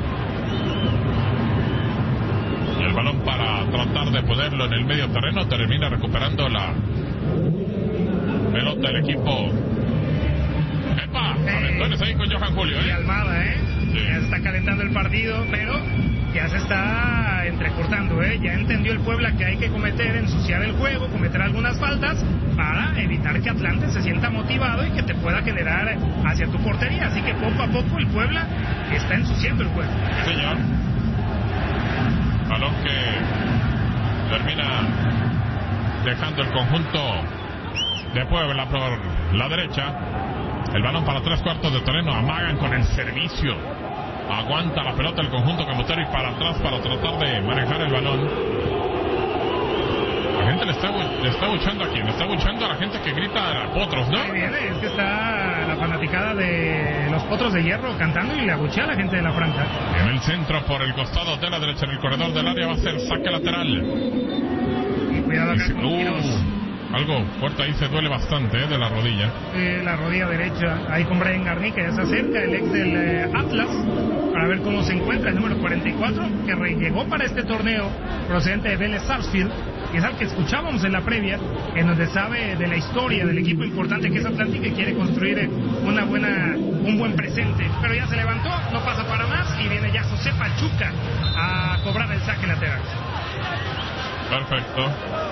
y el balón para tratar de ponerlo en el medio terreno. Termina recuperando la pelota el equipo. ¡Epa! Aventones ahí con Johan Julio, ¿eh? Y Almada, ¿eh? Sí. Ya se está calentando el partido, pero ya se está entrecortando, ¿eh? Ya entendió el Puebla que hay que cometer, ensuciar el juego, cometer algunas faltas para evitar que Atlante se sienta motivado y que te pueda generar hacia tu portería. Así que poco a poco el Puebla está ensuciando el juego. Sí, señor. Balón que termina dejando el conjunto de Puebla por la derecha. El balón para tres cuartos de terreno. Amagan con el servicio. Aguanta la pelota el conjunto camotero y para atrás para tratar de manejar el balón. La gente le está, le está buchando aquí. Le está buchando a la gente que grita a Potros, ¿no? Ahí viene, es que está la fanaticada de los Potros de Hierro cantando y le abuchea a la gente de la franja. En el centro por el costado de la derecha, en el corredor del área, va a ser saque lateral. Y cuidado acá con Quiroz. Algo fuerte ahí, se duele bastante, ¿eh? De la rodilla. Eh, la rodilla derecha, ahí con Brian Garnica, ya se acerca el ex del eh, Atlas, para ver cómo se encuentra el número cuarenta y cuatro, que llegó para este torneo procedente de Vélez Sarsfield, y es al que escuchábamos en la previa, en donde sabe de la historia del equipo importante que es Atlántico y quiere construir una buena, un buen presente. Pero ya se levantó, no pasa para más, y viene ya José Pachuca a cobrar el saque lateral. Perfecto.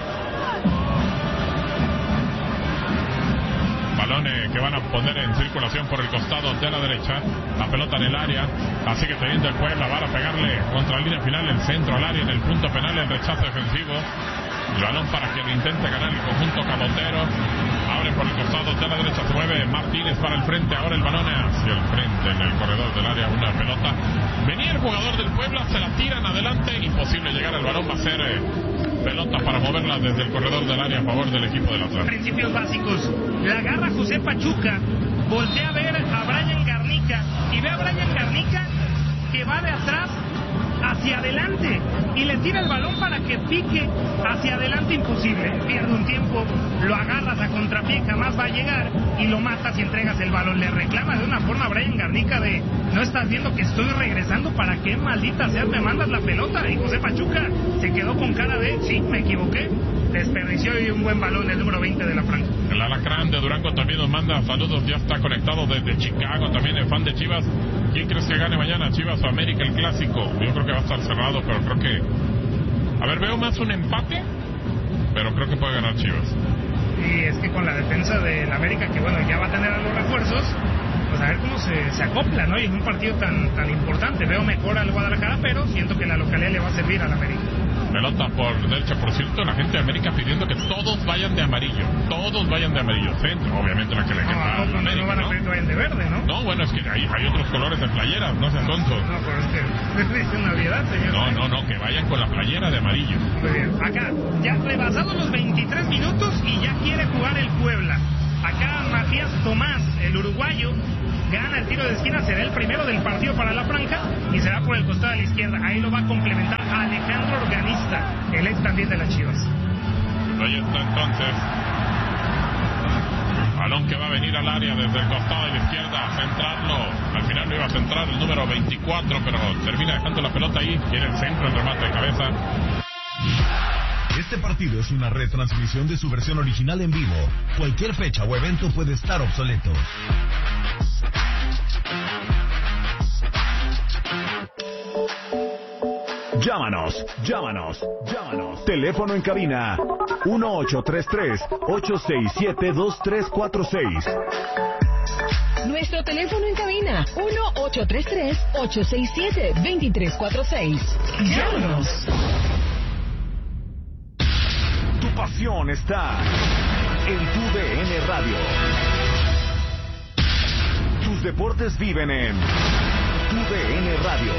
Balones que van a poner en circulación por el costado de la derecha. La pelota en el área. Así que teniendo el Puebla, van a pegarle contra la línea final, el centro al área, en el punto penal, el rechazo defensivo. El balón para quien intente ganar el conjunto camotero. Abre por el costado de la derecha, se mueve Martínez para el frente. Ahora el balón hacia el frente en el corredor del área. Una pelota. Venía el jugador del Puebla, se la tiran adelante. Imposible llegar al balón. Va a ser eh, pelota para moverla desde el corredor del área a favor del equipo del Atlante. Principios básicos. La agarra José Pachuca. Voltea a ver a Brian Garnica. Y ve a Brian Garnica que va de atrás hacia adelante y le tira el balón para que pique hacia adelante. Imposible, pierde un tiempo, lo agarras a contrapié, jamás va a llegar y lo matas y entregas el balón. Le reclama de una forma a Brian Garnica de: no estás viendo que estoy regresando, ¿para qué maldita sea me mandas la pelota? Y José Pachuca se quedó con cara de: sí, me equivoqué. Desperdició y un buen balón el número veinte de la franja. El Alacrán de Durango también nos manda saludos, ya está conectado desde Chicago, también el fan de Chivas. ¿Quién crees que gane mañana, Chivas o América, el clásico? Yo creo que va a estar cerrado, pero creo que... A ver, veo más un empate, pero creo que puede ganar Chivas. Y es que con la defensa del América, que bueno, ya va a tener a los refuerzos, pues a ver cómo se, se acopla, ¿no? Y en un partido tan, tan importante, veo mejor al Guadalajara, pero siento que la localidad le va a servir al América. Pelota por derecha, por cierto, la gente de América pidiendo que todos vayan de amarillo. Todos vayan de amarillo. Centro, obviamente la que le queda a no, América, no van a pedir que vayan de verde, ¿no? No, bueno, es que hay, hay otros colores de playeras, no sean tontos. No, pero es que es una obviedad, señor. No, no, no, que vayan con la playera de amarillo. Muy bien. Acá, ya rebasados los veintitrés minutos y ya quiere jugar el Puebla. Acá Matías Tomás, el uruguayo, gana el tiro de esquina, será el primero del partido para la franja y será por el costado de la izquierda. Ahí lo va a complementar Alejandro Organista, el ex también de las Chivas. Ahí está entonces. Balón que va a venir al área desde el costado de la izquierda, a centrarlo. Al final no iba a centrar el número veinticuatro, pero termina dejando la pelota ahí. Tiene el centro, el remate de cabeza. Este partido es una retransmisión de su versión original en vivo. Cualquier fecha o evento puede estar obsoleto. Llámanos, llámanos, llámanos. Teléfono en cabina uno ocho tres tres, ocho seis siete, dos tres cuatro seis. Nuestro teléfono en cabina uno ocho tres tres, ocho seis siete, dos tres cuatro seis. Llámanos. Tu pasión está en tu D N Radio. Tus deportes viven en tu D N Radio.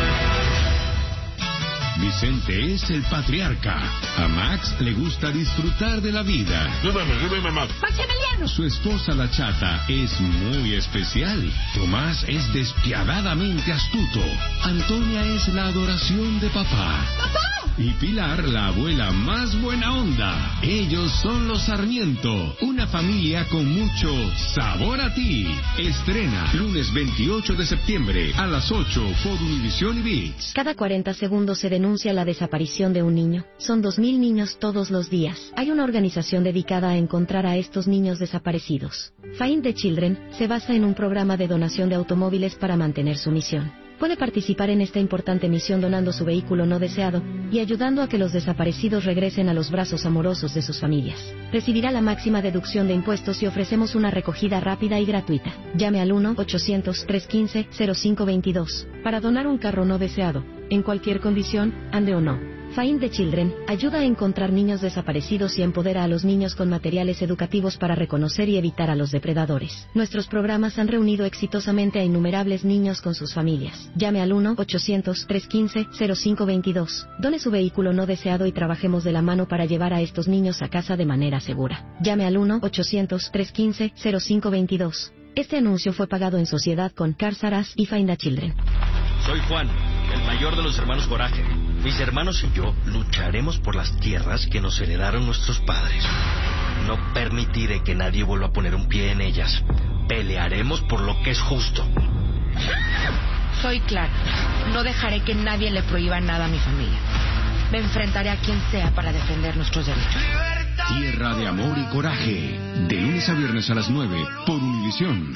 Vicente es el patriarca. A Max le gusta disfrutar de la vida. Súbeme, súbeme, Max. Maximiliano. Su esposa, la chata, es muy especial. Tomás es despiadadamente astuto. Antonia es la adoración de papá. ¡Papá! Y Pilar, la abuela más buena onda. Ellos son los Sarmiento, una familia con mucho sabor a ti. Estrena lunes veintiocho de septiembre a las ocho por Univisión y ViX. Cada cuarenta segundos se denuncia la desaparición de un niño. Son dos mil niños todos los días. Hay una organización dedicada a encontrar a estos niños desaparecidos. Find the Children se basa en un programa de donación de automóviles para mantener su misión. Puede participar en esta importante misión donando su vehículo no deseado y ayudando a que los desaparecidos regresen a los brazos amorosos de sus familias. Recibirá la máxima deducción de impuestos y ofrecemos una recogida rápida y gratuita. Llame al uno ochocientos, trescientos quince, cero cinco veintidós para donar un carro no deseado, en cualquier condición, ande o no. Find the Children ayuda a encontrar niños desaparecidos y empodera a los niños con materiales educativos para reconocer y evitar a los depredadores. Nuestros programas han reunido exitosamente a innumerables niños con sus familias. Llame al uno ochocientos, trescientos quince, cero cinco veintidós. Done su vehículo no deseado y trabajemos de la mano para llevar a estos niños a casa de manera segura. Llame al uno ochocientos, trescientos quince, cero cinco veintidós. Este anuncio fue pagado en sociedad con Cars R Us y Find the Children. Soy Juan, el mayor de los hermanos Coraje. Mis hermanos y yo lucharemos por las tierras que nos heredaron nuestros padres. No permitiré que nadie vuelva a poner un pie en ellas. Pelearemos por lo que es justo. Soy Clara. No dejaré que nadie le prohíba nada a mi familia. Me enfrentaré a quien sea para defender nuestros derechos. Tierra de amor y coraje. De lunes a viernes a las nueve por Univisión.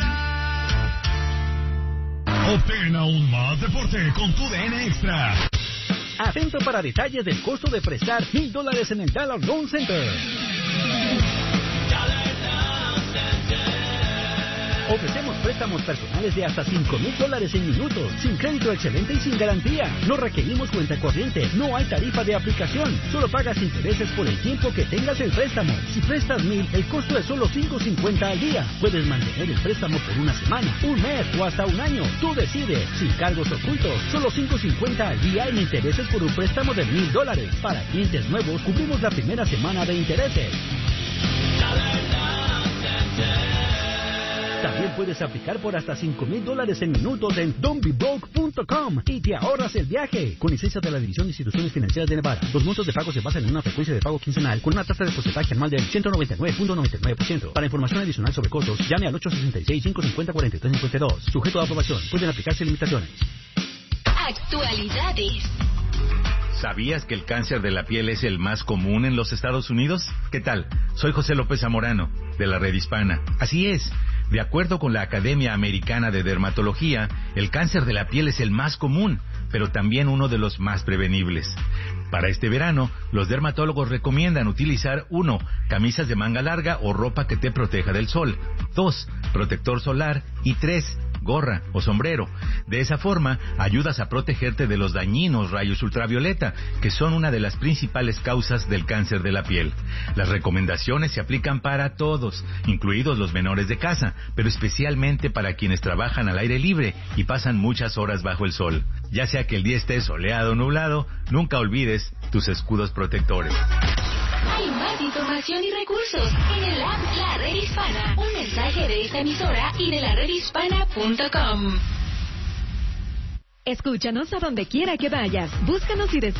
Obtén aún más deporte con tu D N Extra. Atento para detalles del costo de prestar mil dólares en el Dollar Loan Center. Ofrecemos préstamos personales de hasta cinco mil dólares en minutos, sin crédito excelente y sin garantía. No requerimos cuenta corriente, no hay tarifa de aplicación, solo pagas intereses por el tiempo que tengas el préstamo. Si prestas mil, el costo es solo cinco cincuenta al día. Puedes mantener el préstamo por una semana, un mes o hasta un año. Tú decides, sin cargos ocultos, solo cinco cincuenta al día en intereses por un préstamo de mil dólares. Para clientes nuevos, cubrimos la primera semana de intereses. También puedes aplicar por hasta cinco mil dólares en minutos en don't be broke punto com y te ahorras el viaje. Con licencia de la División de Instituciones Financieras de Nevada. Los montos de pago se basan en una frecuencia de pago quincenal con una tasa de porcentaje anual del ciento noventa y nueve punto noventa y nueve por ciento. Para información adicional sobre costos, llame al ocho sesenta y seis, cinco cincuenta, cuarenta y tres cincuenta y dos. Sujeto a aprobación. Pueden aplicarse limitaciones. Actualidades. ¿Sabías que el cáncer de la piel es el más común en los Estados Unidos? ¿Qué tal? Soy José López Zamorano, de la Red Hispana. Así es. De acuerdo con la Academia Americana de Dermatología, el cáncer de la piel es el más común, pero también uno de los más prevenibles. Para este verano, los dermatólogos recomiendan utilizar uno, camisas de manga larga o ropa que te proteja del sol, dos, protector solar y tres, gorra o sombrero. De esa forma, ayudas a protegerte de los dañinos rayos ultravioleta, que son una de las principales causas del cáncer de la piel. Las recomendaciones se aplican para todos, incluidos los menores de casa, pero especialmente para quienes trabajan al aire libre y pasan muchas horas bajo el sol. Ya sea que el día esté soleado o nublado, nunca olvides tus escudos protectores. Hay más información y recursos en el app La Red Hispana. Un mensaje de esta emisora y de la red hispana punto com. Escúchanos a donde quiera que vayas. Búscanos y descarga